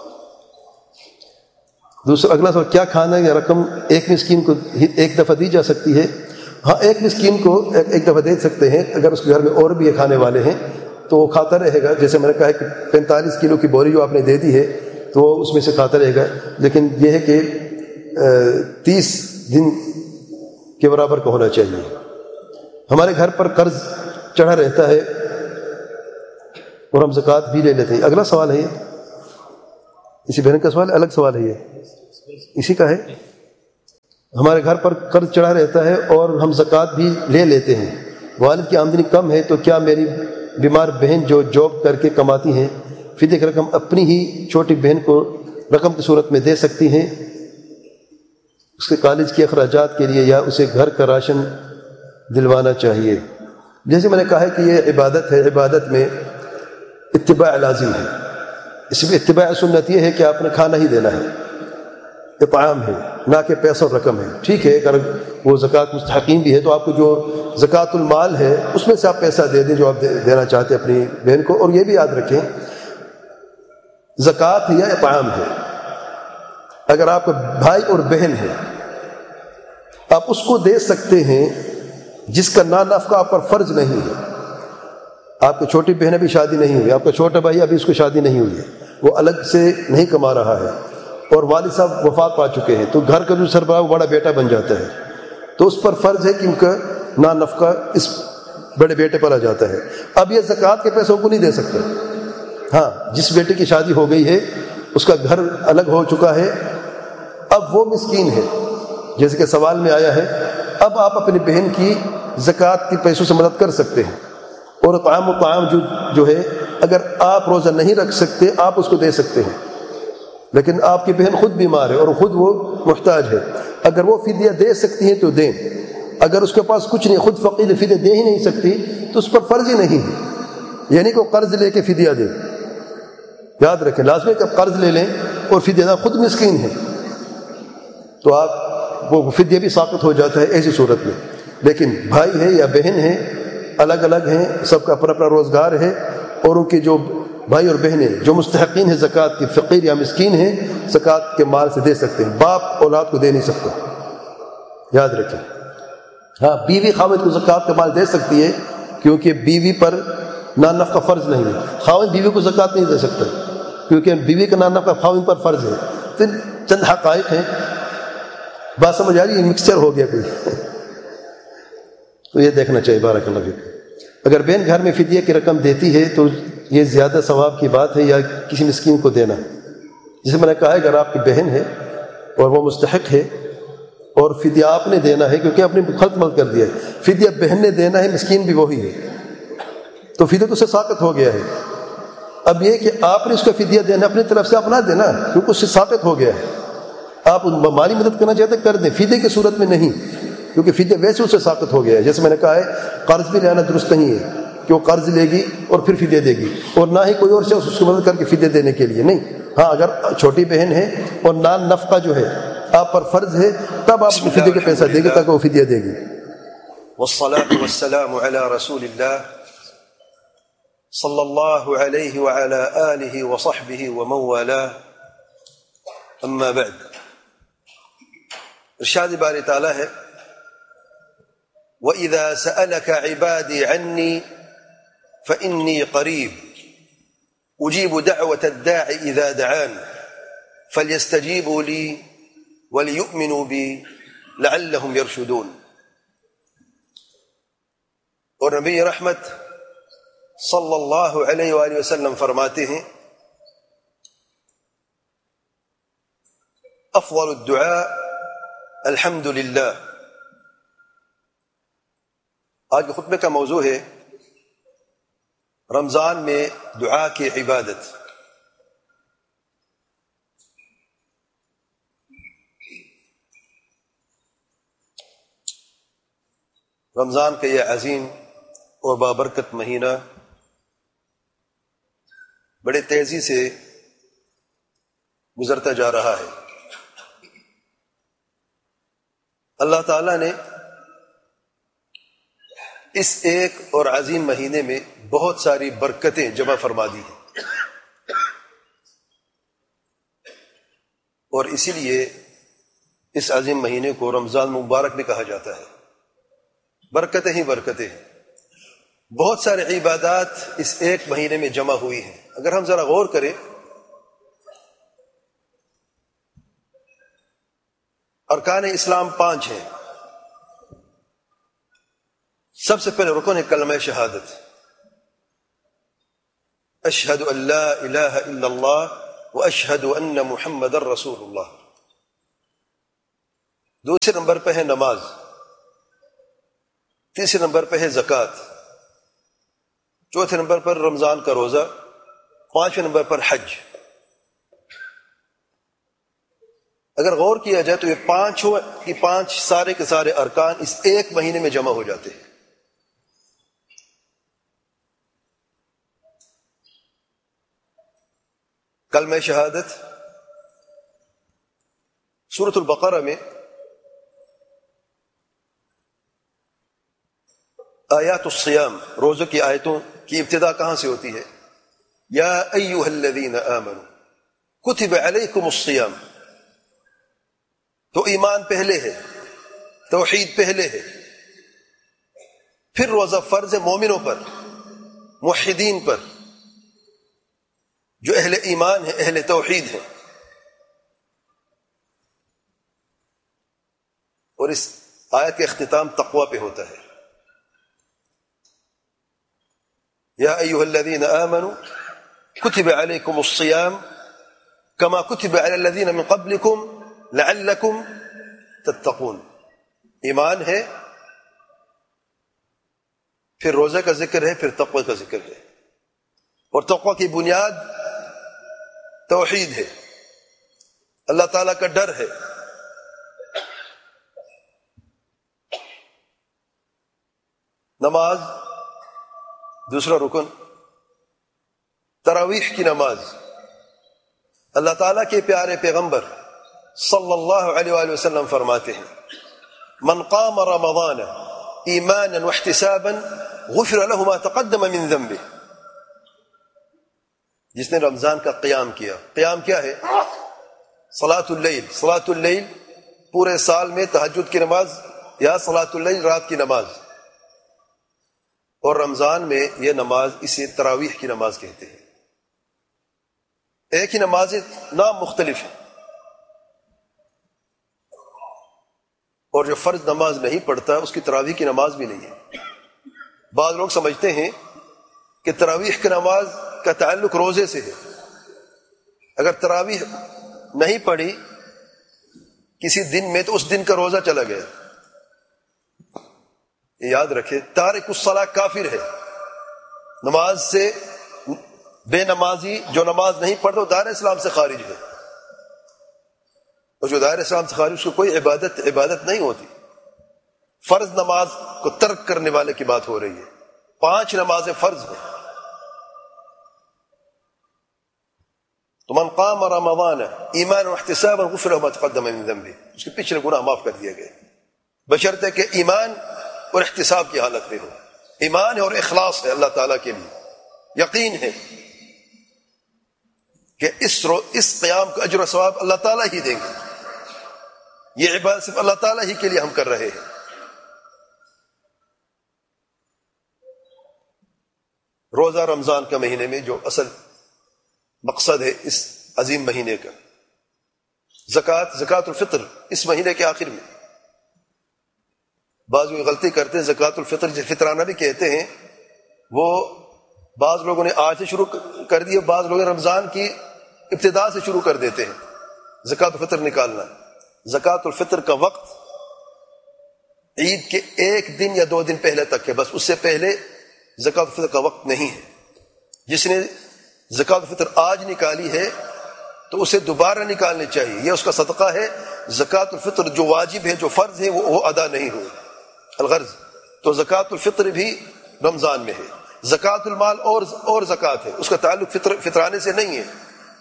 دوسرا اگلا سوال، کیا کھانا یا رقم ایک مسکین کو ایک دفعہ دی جا سکتی ہے؟ ہاں، ایک مسکین کو ایک دفعہ دے سکتے ہیں، اگر اس کے گھر میں اور بھی کھانے والے ہیں تو وہ کھاتا رہے گا، جیسے میں نے کہا ہے کہ 45 کلو کی بوری جو آپ نے دے دی ہے تو وہ اس میں سے کھاتا رہے گا، لیکن یہ ہے کہ 30 دن کے برابر کا ہونا چاہیے۔ ہمارے گھر پر قرض چڑھا رہتا ہے اور ہم زکوٰۃ بھی لے لیتے ہیں۔ اگلا سوال ہے یہ، اسی بہن کا سوال ہے، الگ سوال ہے یہ، اسی کا ہے۔ ہمارے گھر پر قرض چڑھا رہتا ہے اور ہم زکوٰۃ بھی لے لیتے ہیں، والد کی آمدنی کم ہے، تو کیا میری بیمار بہن جو جاب کر کے کماتی ہیں فدیے کی رقم اپنی ہی چھوٹی بہن کو رقم کی صورت میں دے سکتی ہیں اس کے کالج کے اخراجات کے لیے، یا اسے گھر کا راشن دلوانا چاہیے؟ جیسے میں نے کہا ہے کہ یہ عبادت ہے، عبادت میں اتباع لازم ہے، اس میں اتباع سنت یہ ہے کہ آپ نے کھانا ہی دینا ہے، اطعام ہے، نہ کہ پیسہ اور رقم ہے۔ ٹھیک ہے، اگر وہ زکوٰۃ مستحقین بھی ہے تو آپ کو جو زکوٰۃ المال ہے اس میں سے آپ پیسہ دے دیں جو آپ دینا چاہتے ہیں اپنی بہن کو۔ اور یہ بھی یاد رکھیں زکوٰۃ یا اطعام ہے، اگر آپ کا بھائی اور بہن ہے آپ اس کو دے سکتے ہیں جس کا نفقہ آپ پر فرض نہیں ہے۔ آپ کی چھوٹی بہن ابھی شادی نہیں ہوئی، آپ کا چھوٹا بھائی ابھی اس کو شادی نہیں ہوئی ہے، وہ الگ سے نہیں کما رہا ہے اور والد صاحب وفات پا چکے ہیں، تو گھر کا جو سربراہ وہ بڑا بیٹا بن جاتا ہے، تو اس پر فرض ہے کہ ان کا نفقہ اس بڑے بیٹے پر آ جاتا ہے۔ اب یہ زکوٰۃ کے پیسوں کو نہیں دے سکتے۔ ہاں، جس بیٹے کی شادی ہو گئی ہے، اس کا گھر الگ ہو چکا ہے، اب وہ مسکین ہے، جیسے کہ سوال میں آیا ہے، اب آپ اپنی بہن کی زکوٰۃ کے پیسوں سے مدد کر سکتے ہیں، اور طعام جو ہے اگر آپ روزہ نہیں رکھ سکتے آپ اس کو دے سکتے ہیں، لیکن آپ کی بہن خود بیمار ہے اور خود وہ محتاج ہے، اگر وہ فدیہ دے سکتی ہیں تو دیں، اگر اس کے پاس کچھ نہیں، خود فقیر فدیہ دے ہی نہیں سکتی تو اس پر فرض ہی نہیں ہے، یعنی کہ وہ قرض لے کے فدیہ دے۔ یاد رکھیں، لازمی کہ آپ قرض لے لیں اور فدیہ دیں، خود مسکین ہے تو آپ وہ فدیہ بھی ساقط ہو جاتا ہے ایسی صورت میں۔ لیکن بھائی ہے یا بہن ہے، الگ الگ ہیں، سب کا اپنا اپنا روزگار ہے، اور ان کے جو بھائی اور بہنیں جو مستحقین ہیں زکوٰۃ کی، فقیر یا مسکین ہیں، زکوٰۃ کے مال سے دے سکتے ہیں، باپ اولاد کو دے نہیں سکتا، یاد رکھیں۔ ہاں، بیوی خاوند کو زکوٰۃ کا مال دے سکتی ہے کیونکہ بیوی پر نفقہ فرض نہیں ہے، خاوند بیوی کو زکوٰۃ نہیں دے سکتا کیونکہ بیوی کا نفقہ خاوند پر فرض ہے۔ تو چند حقائق ہیں، بات سمجھ آ رہی ہے؟ مکسچر ہو گیا کوئی تو یہ دیکھنا چاہیے۔ بارک اللہ فیک۔ اگر بہن گھر میں فدیہ کی رقم دیتی ہے تو یہ زیادہ ثواب کی بات ہے یا کسی مسکین کو دینا؟ جسے میں نے کہا ہے اگر آپ کی بہن ہے اور وہ مستحق ہے اور فدیہ آپ نے دینا ہے، کیونکہ آپ نے خلط مل کر دیا ہے، فدیہ بہن نے دینا ہے، مسکین بھی وہی ہے، تو فدیہ تو اسے ساقط ہو گیا ہے۔ اب یہ کہ آپ نے اس کا فدیہ دینا اپنی طرف سے، آپ نہ دینا کیونکہ اس سے ساقط ہو گیا ہے۔ آپ مالی مدد کرنا چاہتے ہیں کر دیں، فدیہ کی صورت میں نہیں، کیونکہ فدیہ ویسے اسے ساقط ہو گیا ہے۔ جیسے میں نے کہا ہے قرض بھی لینا درست نہیں ہے کہ وہ قرض لے گی اور پھر فدیہ دے گی، اور نہ ہی کوئی اور شخص اس کو مدد کر کے فدیہ دینے کے لیے نہیں۔ ہاں، اگر چھوٹی بہن ہے اور نفقہ جو ہے آپ پر فرض ہے تب آپ فدیہ کے پیسہ دے گی تاکہ وہ فدیہ دے گی۔ والصلاة والسلام على رسول الله صلی اللہ علیہ وعلى آلہ وصحبہ ومن والاه، اما بعد۔ ارشاد باری تعالیٰ ہے وَإِذَا سَأَلَكَ عِبَادِي عَنِّي فَإِنِّي قَرِيبٌ أُجِيبُ دَعْوَةَ الدَّاعِ إِذَا دَعَانِ فَلْيَسْتَجِيبُوا لِي وَلْيُؤْمِنُوا بِي لَعَلَّهُمْ يَرْشُدُونَ۔ اور نبی رحمت صلی اللہ علیہ وآلہ وسلم فرماتے ہیں افضل الدعاء الحمد للہ۔ آج کے خطبے کا موضوع ہے رمضان میں دعا کی عبادت۔ رمضان کا یہ عظیم اور بابرکت مہینہ بڑے تیزی سے گزرتا جا رہا ہے۔ اللہ تعالیٰ نے اس ایک اور عظیم مہینے میں بہت ساری برکتیں جمع فرما دی ہیں، اور اسی لیے اس عظیم مہینے کو رمضان مبارک بھی کہا جاتا ہے۔ برکتیں ہی برکتیں ہیں، بہت سارے عبادات اس ایک مہینے میں جمع ہوئی ہیں۔ اگر ہم ذرا غور کریں، ارکان اسلام 5 ہیں۔ سب سے پہلے رکن ہے کلمہ شہادت، اشہد ان لا الہ الا اللہ واشہد ان محمد رسول اللہ۔ دوسرے نمبر پہ ہے نماز، تیسرے نمبر پہ ہے زکوٰۃ، چوتھے نمبر پر رمضان کا روزہ، پانچویں نمبر پر حج۔ اگر غور کیا جائے تو یہ پانچ سارے کے سارے ارکان اس ایک مہینے میں جمع ہو جاتے ہیں۔ کلمہ شہادت سورۃ البقرہ میں آیات الصیام، روزوں کی آیتوں کی ابتدا کہاں سے ہوتی ہے؟ یا ایھا الذین آمنوا کتب علیکم الصیام، تو ایمان پہلے ہے، توحید پہلے ہے، پھر روزہ فرض ہے مومنوں پر، موحدین پر، جو اہل ایمان ہے، اہل توحید ہے۔ اور اس آیت کا اختتام تقوی پہ ہوتا ہے، یا ایھا الذین آمنوا کتب علیکم الصیام کما کتب علی الذین من قبلکم لعلکم تتقون۔ ایمان ہے، پھر روزہ کا ذکر ہے، پھر تقوی کا ذکر ہے، اور تقوی کی بنیاد توحید ہے، اللہ تعالیٰ کا ڈر ہے۔ نماز دوسرا رکن، تراویح کی نماز۔ اللہ تعالیٰ کے پیارے پیغمبر صلی اللہ علیہ وآلہ وسلم فرماتے ہیں، من قام رمضان ایمانا واحتسابا غفر له ما تقدم من ذنبه۔ جس نے رمضان کا قیام کیا، قیام کیا ہے؟ صلاۃ اللیل۔ صلاۃ اللیل پورے سال میں تہجد کی نماز یا صلاۃ اللیل رات کی نماز، اور رمضان میں یہ نماز اسے تراویح کی نماز کہتے ہیں۔ ایک ہی نماز، نام مختلف ہے، اور جو فرض نماز نہیں پڑھتا اس کی تراویح کی نماز بھی نہیں ہے۔ بعض لوگ سمجھتے ہیں کہ تراویح کی نماز کا تعلق روزے سے ہے، اگر تراویح نہیں پڑھی کسی دن میں تو اس دن کا روزہ چلا گیا۔ یاد رکھے، تارک الصلاۃ کافر ہے، نماز سے بے نمازی جو نماز نہیں پڑھتا وہ دائرہ اسلام سے خارج ہے، اور جو دائرہ اسلام سے خارج اس کو کوئی عبادت نہیں ہوتی۔ فرض نماز کو ترک کرنے والے کی بات ہو رہی ہے، 5 نمازیں فرض ہیں۔ تو من قام رمضان ایمانا واحتسابا غفر له ما تقدم من ذنبه، اس کے پچھلے گناہ معاف کر دیے گئے، بشرطے کہ ایمان اور احتساب کی حالت میں ہو۔ ایمان ہے اور اخلاص ہے اللہ تعالیٰ کے لیے، یقین ہے کہ اس قیام کا اجر و ثواب اللہ تعالیٰ ہی دیں گے، یہ عبادت صرف اللہ تعالیٰ ہی کے لیے ہم کر رہے ہیں۔ روزہ رمضان کا مہینے میں جو اصل مقصد ہے اس عظیم مہینے کا، زکوٰۃ الفطر اس مہینے کے آخر میں۔ بعض لوگ غلطی کرتے ہیں، زکوٰۃ الفطر جسے فطرانہ بھی کہتے ہیں، وہ بعض لوگوں نے آج سے شروع کر دی، بعض لوگ رمضان کی ابتدا سے شروع کر دیتے ہیں زکوٰۃ الفطر نکالنا۔ زکوٰۃ الفطر کا وقت عید کے 1 دن یا 2 دن پہلے تک ہے، بس اس سے پہلے زکوٰۃ الفطر کا وقت نہیں ہے۔ جس نے زکوٰۃ الفطر آج نکالی ہے تو اسے دوبارہ نکالنی چاہیے، یہ اس کا صدقہ ہے۔ زکوٰۃ الفطر جو واجب ہے، جو فرض ہے، وہ ادا نہیں ہوئی، الغرض۔ تو زکوٰۃ الفطر بھی رمضان میں ہے۔ زکوٰۃ المال اور زکوٰۃ ہے، اس کا تعلق فطرانے سے نہیں ہے۔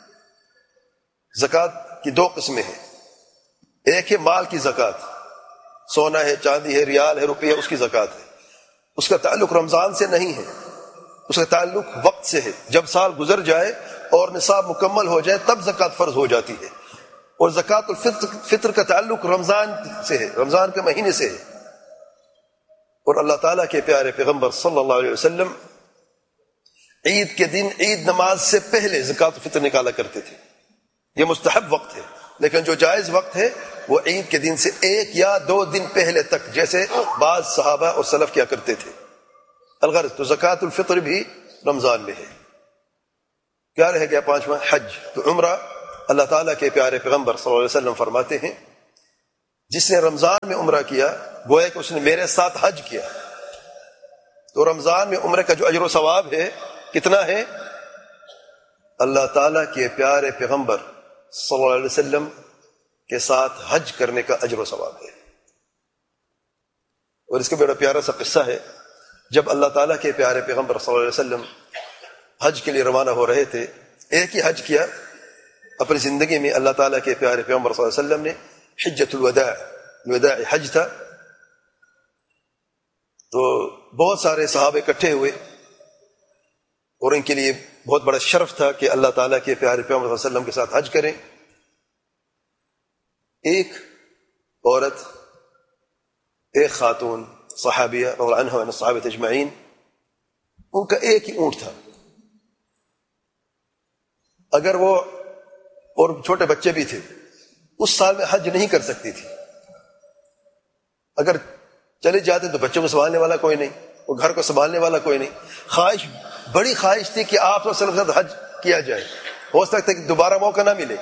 زکوٰۃ کی 2 قسمیں ہیں، ایک ہے مال کی زکوٰۃ، سونا ہے، چاندی ہے، ریال ہے، روپیہ، اس کی زکوٰۃ ہے، اس کا تعلق رمضان سے نہیں ہے، اس کا تعلق وقت سے ہے۔ جب سال گزر جائے اور نصاب مکمل ہو جائے تب زکوٰۃ فرض ہو جاتی ہے، اور زکوٰۃ الفطر کا تعلق رمضان سے ہے، رمضان کے مہینے سے ہے۔ اور اللہ تعالیٰ کے پیارے پیغمبر صلی اللہ علیہ وسلم عید کے دن عید نماز سے پہلے زکوٰۃ الفطر نکالا کرتے تھے۔ یہ مستحب وقت ہے، لیکن جو جائز وقت ہے وہ عید کے دن سے 1 یا 2 دن پہلے تک، جیسے بعض صحابہ اور سلف کیا کرتے تھے۔ الغرض تو زکوٰۃ الفطر بھی رمضان میں ہے۔ کیا رہ گیا 5واں؟ حج۔ تو عمرہ، اللہ تعالیٰ کے پیارے پیغمبر صلی اللہ علیہ وسلم فرماتے ہیں جس نے رمضان میں عمرہ کیا گویا کہ اس نے میرے ساتھ حج کیا. تو رمضان میں عمرے کا جو اجر و ثواب ہے کتنا ہے؟ اللہ تعالیٰ کے پیارے پیغمبر صلی اللہ علیہ وسلم کے ساتھ حج کرنے کا اجر و ثواب ہے. اور اس کا بڑا پیارا سا قصہ ہے. جب اللہ تعالیٰ کے پیارے پیغمبر صلی اللہ علیہ وسلم حج کے لیے روانہ ہو رہے تھے, ایک ہی حج کیا اپنی زندگی میں. اللہ تعالیٰ کے پیارے پیغمبر صلی اللہ علیہ وسلم نے حجۃ الوداع حج تھا. تو بہت سارے صحابہ اکٹھے ہوئے اور ان کے لیے بہت بڑا شرف تھا کہ اللہ تعالیٰ کے پیارے پیغمبر صلی اللہ علیہ وسلم کے ساتھ حج کریں. ایک عورت, ایک خاتون صحابیہ رضی اللہ عنہا وعن الصحابہ اجمعین, ان کا ایک ہی اونٹ تھا. اگر وہ, اور چھوٹے بچے بھی تھے, اس سال میں حج نہیں کر سکتی تھی. اگر چلے جاتے تو بچوں کو سنبھالنے والا کوئی نہیں, اور گھر کو سنبھالنے والا کوئی نہیں. خواہش, بڑی خواہش تھی کہ آپ صلی اللہ علیہ وسلم کے ساتھ حج کیا جائے. ہو سکتا ہے کہ دوبارہ موقع نہ ملے,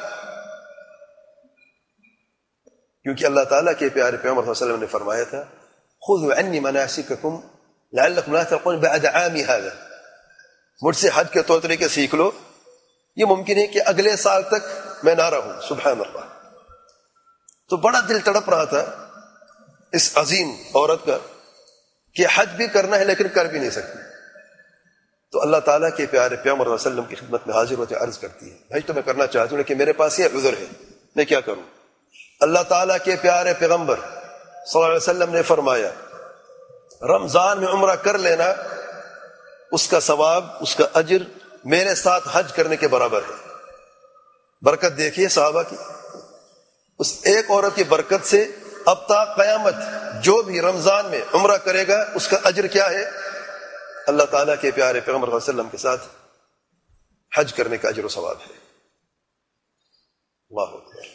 کیونکہ اللہ تعالیٰ کے پیارے پیغمبر صلی اللہ علیہ وسلم نے فرمایا تھا خذوا عنی مناسککم لعلکم لا تلقون بعد عامی هذا, مجھ سے حج کے طور طریقے سیکھ لو, یہ ممکن ہے کہ اگلے سال تک میں نہ رہوں. سبحان اللہ. تو بڑا دل تڑپ رہا تھا اس عظیم عورت کا کہ حج بھی کرنا ہے لیکن کر بھی نہیں سکتی. تو اللہ تعالیٰ کے پیارے پیغمبر صلی اللہ علیہ وسلم کی خدمت میں حاضر ہوتے عرض کرتی ہے حج تو میں کرنا چاہتی ہوں لیکن میرے پاس یہ عذر ہے, میں کیا کروں؟ اللہ تعالیٰ کے پیارے پیغمبر صلی اللہ علیہ وسلم نے فرمایا رمضان میں عمرہ کر لینا, اس کا ثواب, اس کا اجر میرے ساتھ حج کرنے کے برابر ہے. برکت دیکھیے صحابہ کی, اس ایک عورت کی برکت سے اب تا قیامت جو بھی رمضان میں عمرہ کرے گا اس کا اجر کیا ہے؟ اللہ تعالیٰ کے پیارے پیغمبر صلی اللہ علیہ وسلم کے ساتھ حج کرنے کا اجر و ثواب ہے. اللہ اکبر.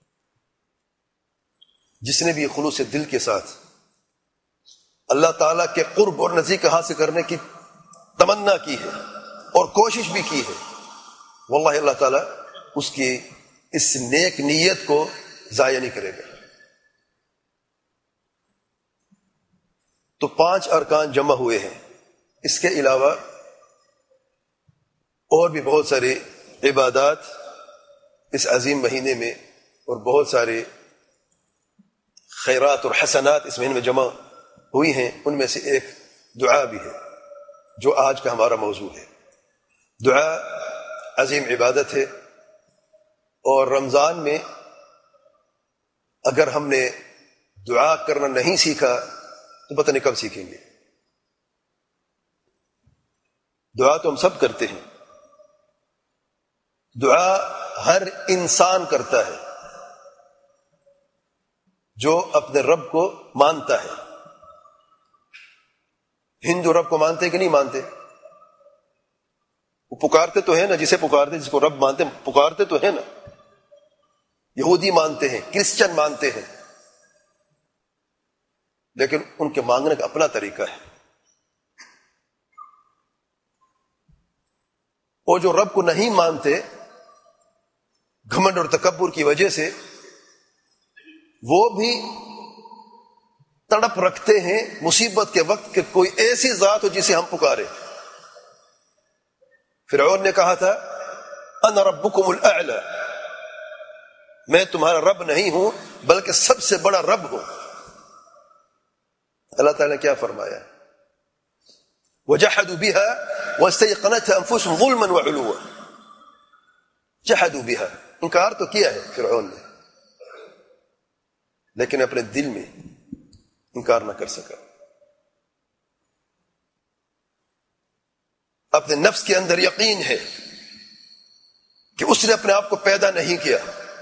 جس نے بھی خلوص دل کے ساتھ اللہ تعالیٰ کے قرب اور نزدیک حاصل کرنے کی تمنا کی ہے اور کوشش بھی کی ہے, واللہ اللہ تعالیٰ اس کی اس نیک نیت کو ضائع نہیں کرے گا. تو 5 ارکان جمع ہوئے ہیں. اس کے علاوہ اور بھی بہت سارے عبادات اس عظیم مہینے میں اور بہت سارے خیرات اور حسنات اس مہینے میں جمع ہوئی ہیں. ان میں سے ایک دعا بھی ہے جو آج کا ہمارا موضوع ہے. دعا عظیم عبادت ہے اور رمضان میں اگر ہم نے دعا کرنا نہیں سیکھا تو پتہ نہیں کب سیکھیں گے. دعا تو ہم سب کرتے ہیں, دعا ہر انسان کرتا ہے جو اپنے رب کو مانتا ہے. ہندو رب کو مانتے کہ نہیں مانتے؟ وہ پکارتے تو ہیں نا, جسے پکارتے, جس کو رب مانتے پکارتے تو ہیں نا. یہودی مانتے ہیں, کرسچن مانتے ہیں, لیکن ان کے مانگنے کا اپنا طریقہ ہے. اور جو رب کو نہیں مانتے گھمنڈ اور تکبر کی وجہ سے, وہ بھی تڑپ رکھتے ہیں مصیبت کے وقت کہ کوئی ایسی ذات ہو جسے ہم پکارے. فرعون نے کہا تھا انا ربکم الاعلی, میں تمہارا رب نہیں ہوں بلکہ سب سے بڑا رب ہوں. اللہ تعالیٰ نے کیا فرمایا؟ وجحدوا بها واستيقنتها انفسهم ظلما وعلوا. جحدوا بها, انکار تو کیا ہے فرعون نے, لیکن اپنے دل میں انکار نہ کر سکا. اپنے نفس کے اندر یقین ہے کہ اس نے اپنے آپ کو پیدا نہیں کیا.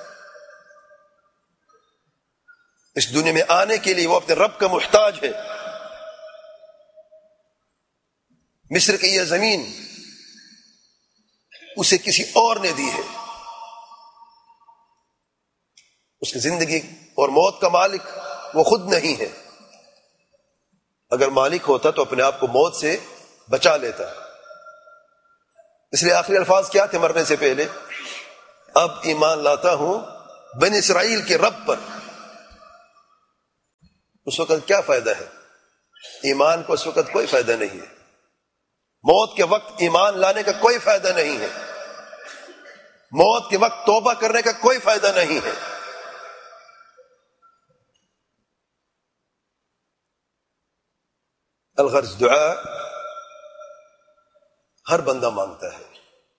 اس دنیا میں آنے کے لیے وہ اپنے رب کا محتاج ہے. مصر کی یہ زمین اسے کسی اور نے دی ہے. اس کی زندگی اور موت کا مالک وہ خود نہیں ہے. اگر مالک ہوتا تو اپنے آپ کو موت سے بچا لیتا. اس لیے آخری الفاظ کیا تھے مرنے سے پہلے؟ اب ایمان لاتا ہوں بنی اسرائیل کے رب پر اس وقت کیا فائدہ ہے؟ ایمان کو اس وقت کوئی فائدہ نہیں ہے. موت کے وقت ایمان لانے کا کوئی فائدہ نہیں ہے. موت کے وقت توبہ کرنے کا کوئی فائدہ نہیں ہے. الغرض دعا ہر بندہ مانگتا ہے،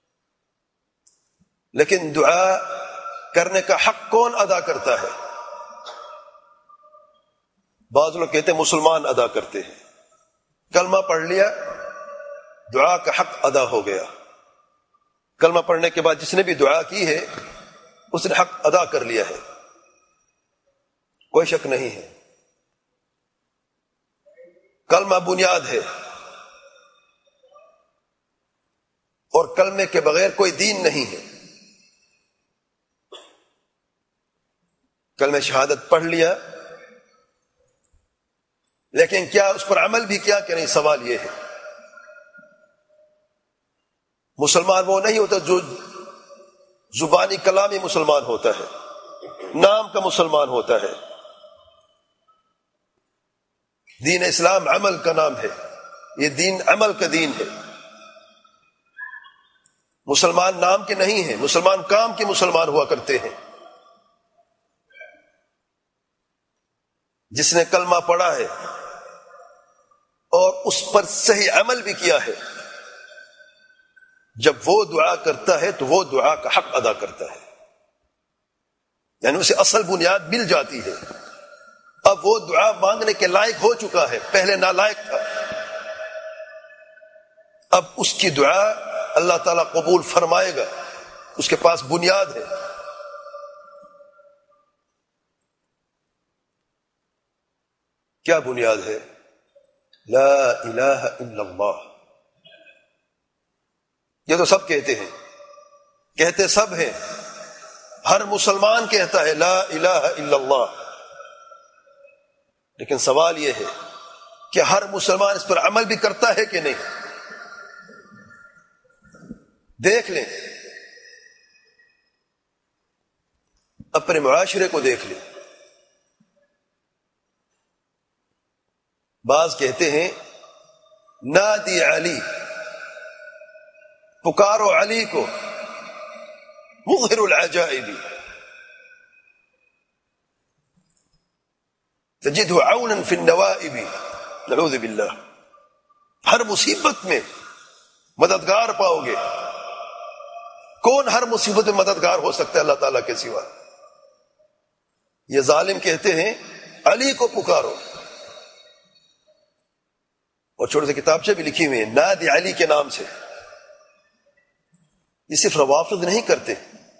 لیکن دعا کرنے کا حق کون ادا کرتا ہے؟ بعض لوگ کہتے ہیں مسلمان ادا کرتے ہیں. کلمہ پڑھ لیا، دعا کا حق ادا ہو گیا. کلمہ پڑھنے کے بعد جس نے بھی دعا کی ہے اس نے حق ادا کر لیا ہے، کوئی شک نہیں ہے. کلمہ بنیاد ہے، اور کلمے کے بغیر کوئی دین نہیں ہے. کلمہ شہادت پڑھ لیا، لیکن کیا اس پر عمل بھی کیا کہ نہیں؟ سوال یہ ہے. مسلمان وہ نہیں ہوتا جو زبانی کلامی مسلمان ہوتا ہے، نام کا مسلمان ہوتا ہے. دین اسلام عمل کا نام ہے، یہ دین عمل کا دین ہے. مسلمان نام کے نہیں ہیں، مسلمان کام کے مسلمان ہوا کرتے ہیں. جس نے کلمہ پڑھا ہے اور اس پر صحیح عمل بھی کیا ہے، جب وہ دعا کرتا ہے تو وہ دعا کا حق ادا کرتا ہے، یعنی اسے اصل بنیاد مل جاتی ہے. اب وہ دعا مانگنے کے لائق ہو چکا ہے، پہلے نالائق تھا. اب اس کی دعا اللہ تعالیٰ قبول فرمائے گا، اس کے پاس بنیاد ہے. کیا بنیاد ہے؟ لا الہ الا اللہ. یہ تو سب کہتے ہیں، کہتے سب ہیں، ہر مسلمان کہتا ہے لا الہ الا اللہ. لیکن سوال یہ ہے کہ ہر مسلمان اس پر عمل بھی کرتا ہے کہ نہیں؟ دیکھ لیں، اپنے معاشرے کو دیکھ لیں. بعض کہتے ہیں نادی علی، پکارو علی کو، مظہر العجائب، تجدہ عونا فی النوائب. نعوذ باللہ. ہر مصیبت میں مددگار پاؤ گے. کون ہر مصیبت میں مددگار ہو سکتا ہے اللہ تعالیٰ کے سوا؟ یہ ظالم کہتے ہیں علی کو پکارو، اور چھوٹے سے کتابچے بھی لکھی ہوئی ہیں نادی علی کے نام سے. یہ صرف روافض نہیں کرتے،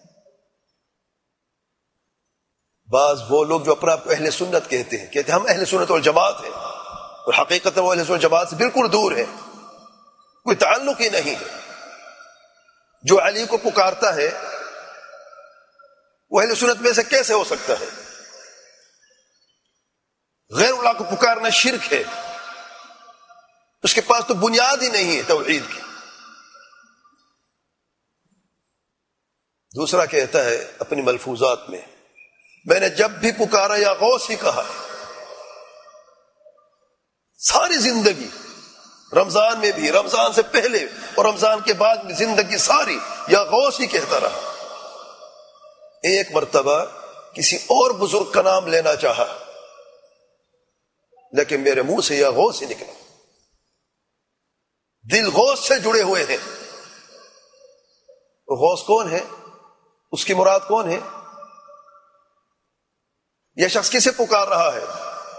بعض وہ لوگ جو اپنا آپ کو اہل سنت کہتے ہیں، کہتے ہیں ہم اہل سنت والجماعت ہیں، اور حقیقت وہ اہل سنت والجماعت سے بالکل دور ہے، کوئی تعلق ہی نہیں ہے. جو علی کو پکارتا ہے وہ اہل سنت میں سے کیسے ہو سکتا ہے؟ غیر اللہ کو پکارنا شرک ہے، اس کے پاس تو بنیاد ہی نہیں ہے توحید کی. دوسرا کہتا ہے اپنی ملفوظات میں نے جب بھی پکارا یا غوث ہی کہا. ساری زندگی، رمضان میں بھی، رمضان سے پہلے اور رمضان کے بعد بھی، زندگی ساری یا غوث ہی کہتا رہا. ایک مرتبہ کسی اور بزرگ کا نام لینا چاہا، لیکن میرے منہ سے یا غوث ہی نکلا. دل غوث سے جڑے ہوئے ہیں. غوث کون ہے؟ اس کی مراد کون ہے؟ یہ شخص کسے پکار رہا ہے؟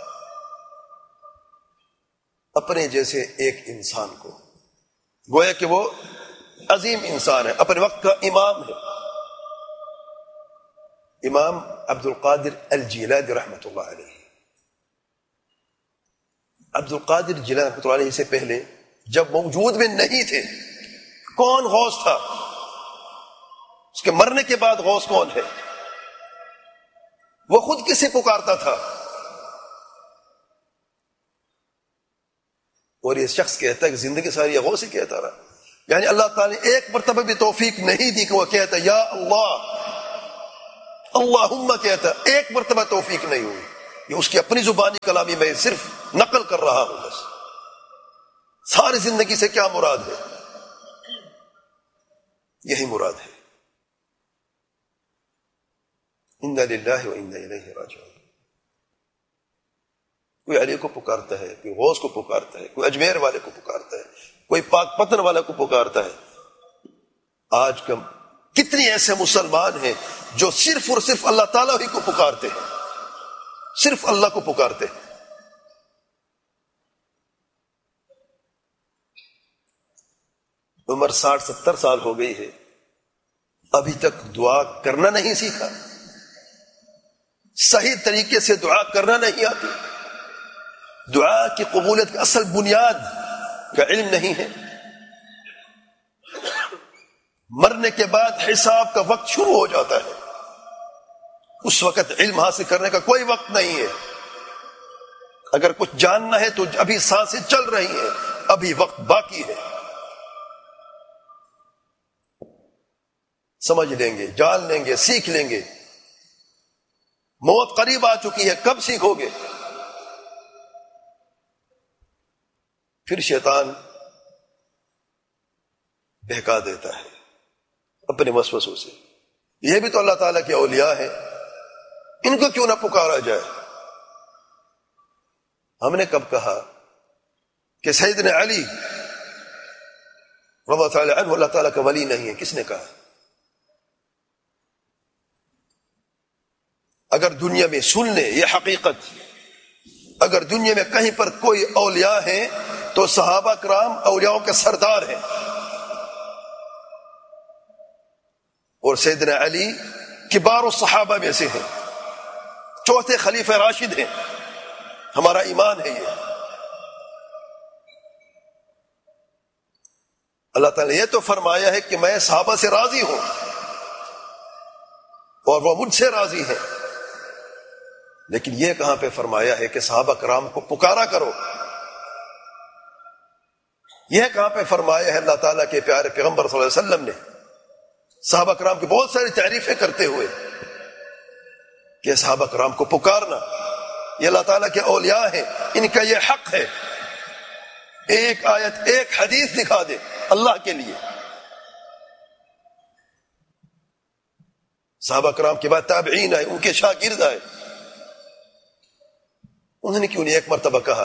اپنے جیسے ایک انسان کو، گویا کہ وہ عظیم انسان ہے، اپنے وقت کا امام ہے. امام عبد القادر الجیلانی رحمۃ اللہ علیہ. عبد القادر جیلانی رحمۃ اللہ علیہ سے پہلے جب موجود میں نہیں تھے، کون غوث تھا؟ اس کے مرنے کے بعد غوث کون ہے؟ وہ خود کسے پکارتا تھا؟ اور یہ شخص کہتا ہے کہ زندگی ساری یہ غوث ہی کہتا رہا. یعنی اللہ تعالی نے ایک مرتبہ بھی توفیق نہیں دی کہ وہ کہتا یا اللہ اللہم کہتا، ایک مرتبہ توفیق نہیں ہوئی. یہ اس کی اپنی زبانی کلامی میں صرف نقل کر رہا ہوں بس. ساری زندگی سے کیا مراد ہے؟ یہی مراد ہے. انا للہ و انا الیہ راجعون. کوئی علی کو پکارتا ہے، کوئی غوث کو پکارتا ہے، کوئی اجمیر والے کو پکارتا ہے، کوئی پاک پتن والے کو پکارتا ہے. آج کل کتنی ایسے مسلمان ہیں جو صرف اور صرف اللہ تعالیٰ ہی کو پکارتے ہیں، صرف اللہ کو پکارتے ہیں. عمر 60-70 سال ہو گئی ہے، ابھی تک دعا کرنا نہیں سیکھا، صحیح طریقے سے دعا کرنا نہیں آتی، دعا کی قبولیت کی اصل بنیاد کا علم نہیں ہے. مرنے کے بعد حساب کا وقت شروع ہو جاتا ہے، اس وقت علم حاصل کرنے کا کوئی وقت نہیں ہے. اگر کچھ جاننا ہے تو ابھی سانسیں چل رہی ہیں، ابھی وقت باقی ہے. سمجھ لیں گے، جان لیں گے، سیکھ لیں گے. موت قریب آ چکی ہے، کب سیکھو گے؟ پھر شیطان بہکا دیتا ہے اپنے وسوسوں سے. یہ بھی تو اللہ تعالیٰ کے اولیاء ہیں، ان کو کیوں نہ پکارا جائے؟ ہم نے کب کہا کہ سیدنا علی رضی اللہ تعالیٰ عنہ اللہ تعالیٰ کا ولی نہیں ہے؟ کس نے کہا؟ اگر دنیا میں سن لیں یہ حقیقت، اگر دنیا میں کہیں پر کوئی اولیاء ہیں تو صحابہ کرام اولیاءوں کے سردار ہیں، اور سیدنا علی کبار الصحابہ میں سے ہیں، چوتھے خلیفہ راشد ہیں. ہمارا ایمان ہے یہ. اللہ تعالیٰ نے یہ تو فرمایا ہے کہ میں صحابہ سے راضی ہوں اور وہ مجھ سے راضی ہیں، لیکن یہ کہاں پہ فرمایا ہے کہ صحابہ کرام کو پکارا کرو؟ یہ کہاں پہ فرمایا ہے اللہ تعالیٰ کے پیارے پیغمبر صلی اللہ علیہ وسلم نے صحابہ کرام کی بہت ساری تعریفیں کرتے ہوئے کہ صحابہ کرام کو پکارنا یہ اللہ تعالیٰ کے اولیاء ہیں، ان کا یہ حق ہے. ایک آیت ایک حدیث دکھا دے اللہ کے لیے. صحابہ کرام کے بعد تابعین آئے، ان کے شاگرد آئے، انہوں نے کیوں نہیں ایک مرتبہ کہا؟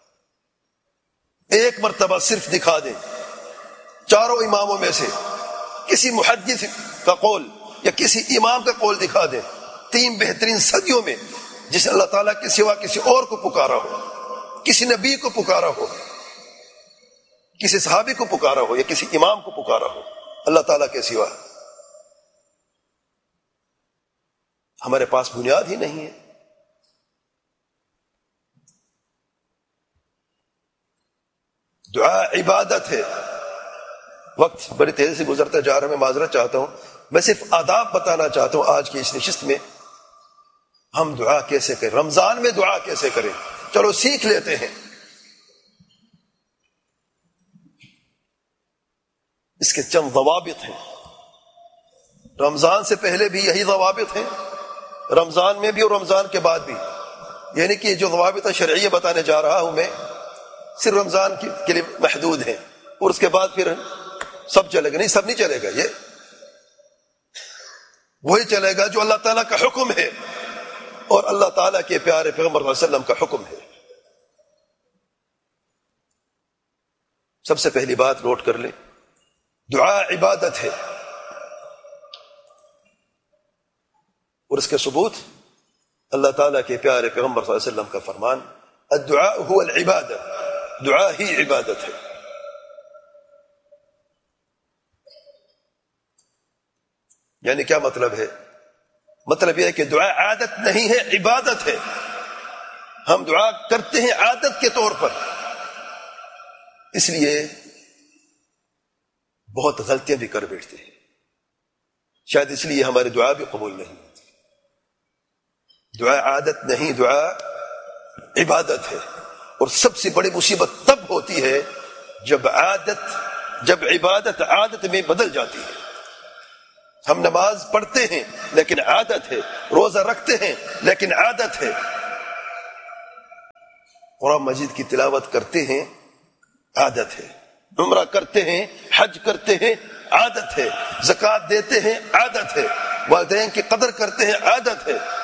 ایک مرتبہ صرف دکھا دیں، چاروں اماموں میں سے کسی محدث کا قول یا کسی امام کا قول دکھا دیں 3 بہترین صدیوں میں جس اللہ تعالیٰ کے سوا کسی اور کو پکارا ہو، کسی نبی کو پکارا ہو، کسی صحابی کو پکارا ہو یا کسی امام کو پکارا ہو اللہ تعالیٰ کے سوا. ہمارے پاس بنیاد ہی نہیں ہے. دعا عبادت ہے. وقت بڑی تیزی سے گزرتا جا رہا ہے، میں معذرت چاہتا ہوں. میں صرف آداب بتانا چاہتا ہوں آج کی اس نشست میں. ہم دعا کیسے کریں، رمضان میں دعا کیسے کریں، چلو سیکھ لیتے ہیں. اس کے چند ضوابط ہیں. رمضان سے پہلے بھی یہی ضوابط ہیں، رمضان میں بھی اور رمضان کے بعد بھی. یعنی کہ جو ضوابط شرعیہ بتانے جا رہا ہوں میں صرف رمضان کے لیے محدود ہیں، اور اس کے بعد پھر سب چلے گا. نہیں، سب نہیں چلے گا. یہ وہی چلے گا جو اللہ تعالیٰ کا حکم ہے اور اللہ تعالیٰ کے پیارے پیغمبر صلی اللہ علیہ وسلم کا حکم ہے. سب سے پہلی بات نوٹ کر لیں، دعا عبادت ہے، اور اس کے ثبوت اللہ تعالیٰ کے پیارے پیغمبر صلی اللہ علیہ وسلم کا فرمان الدعاء هو العبادہ، دعا ہی عبادت ہے. یعنی کیا مطلب ہے؟ مطلب یہ ہے کہ دعا عادت نہیں ہے، عبادت ہے. ہم دعا کرتے ہیں عادت کے طور پر، اس لیے بہت غلطیاں بھی کر بیٹھتے ہیں. شاید اس لیے ہماری دعا بھی قبول نہیں ہوتی. دعا عادت نہیں، دعا عبادت ہے. اور سب سے بڑی مصیبت تب ہوتی ہے جب عبادت عادت میں بدل جاتی ہے. ہم نماز پڑھتے ہیں لیکن عادت ہے، روزہ رکھتے ہیں لیکن عادت ہے، قرآن مجید کی تلاوت کرتے ہیں عادت ہے، عمرہ کرتے ہیں، حج کرتے ہیں عادت ہے، زکوٰۃ دیتے ہیں عادت ہے، والدین کی قدر کرتے ہیں عادت ہے،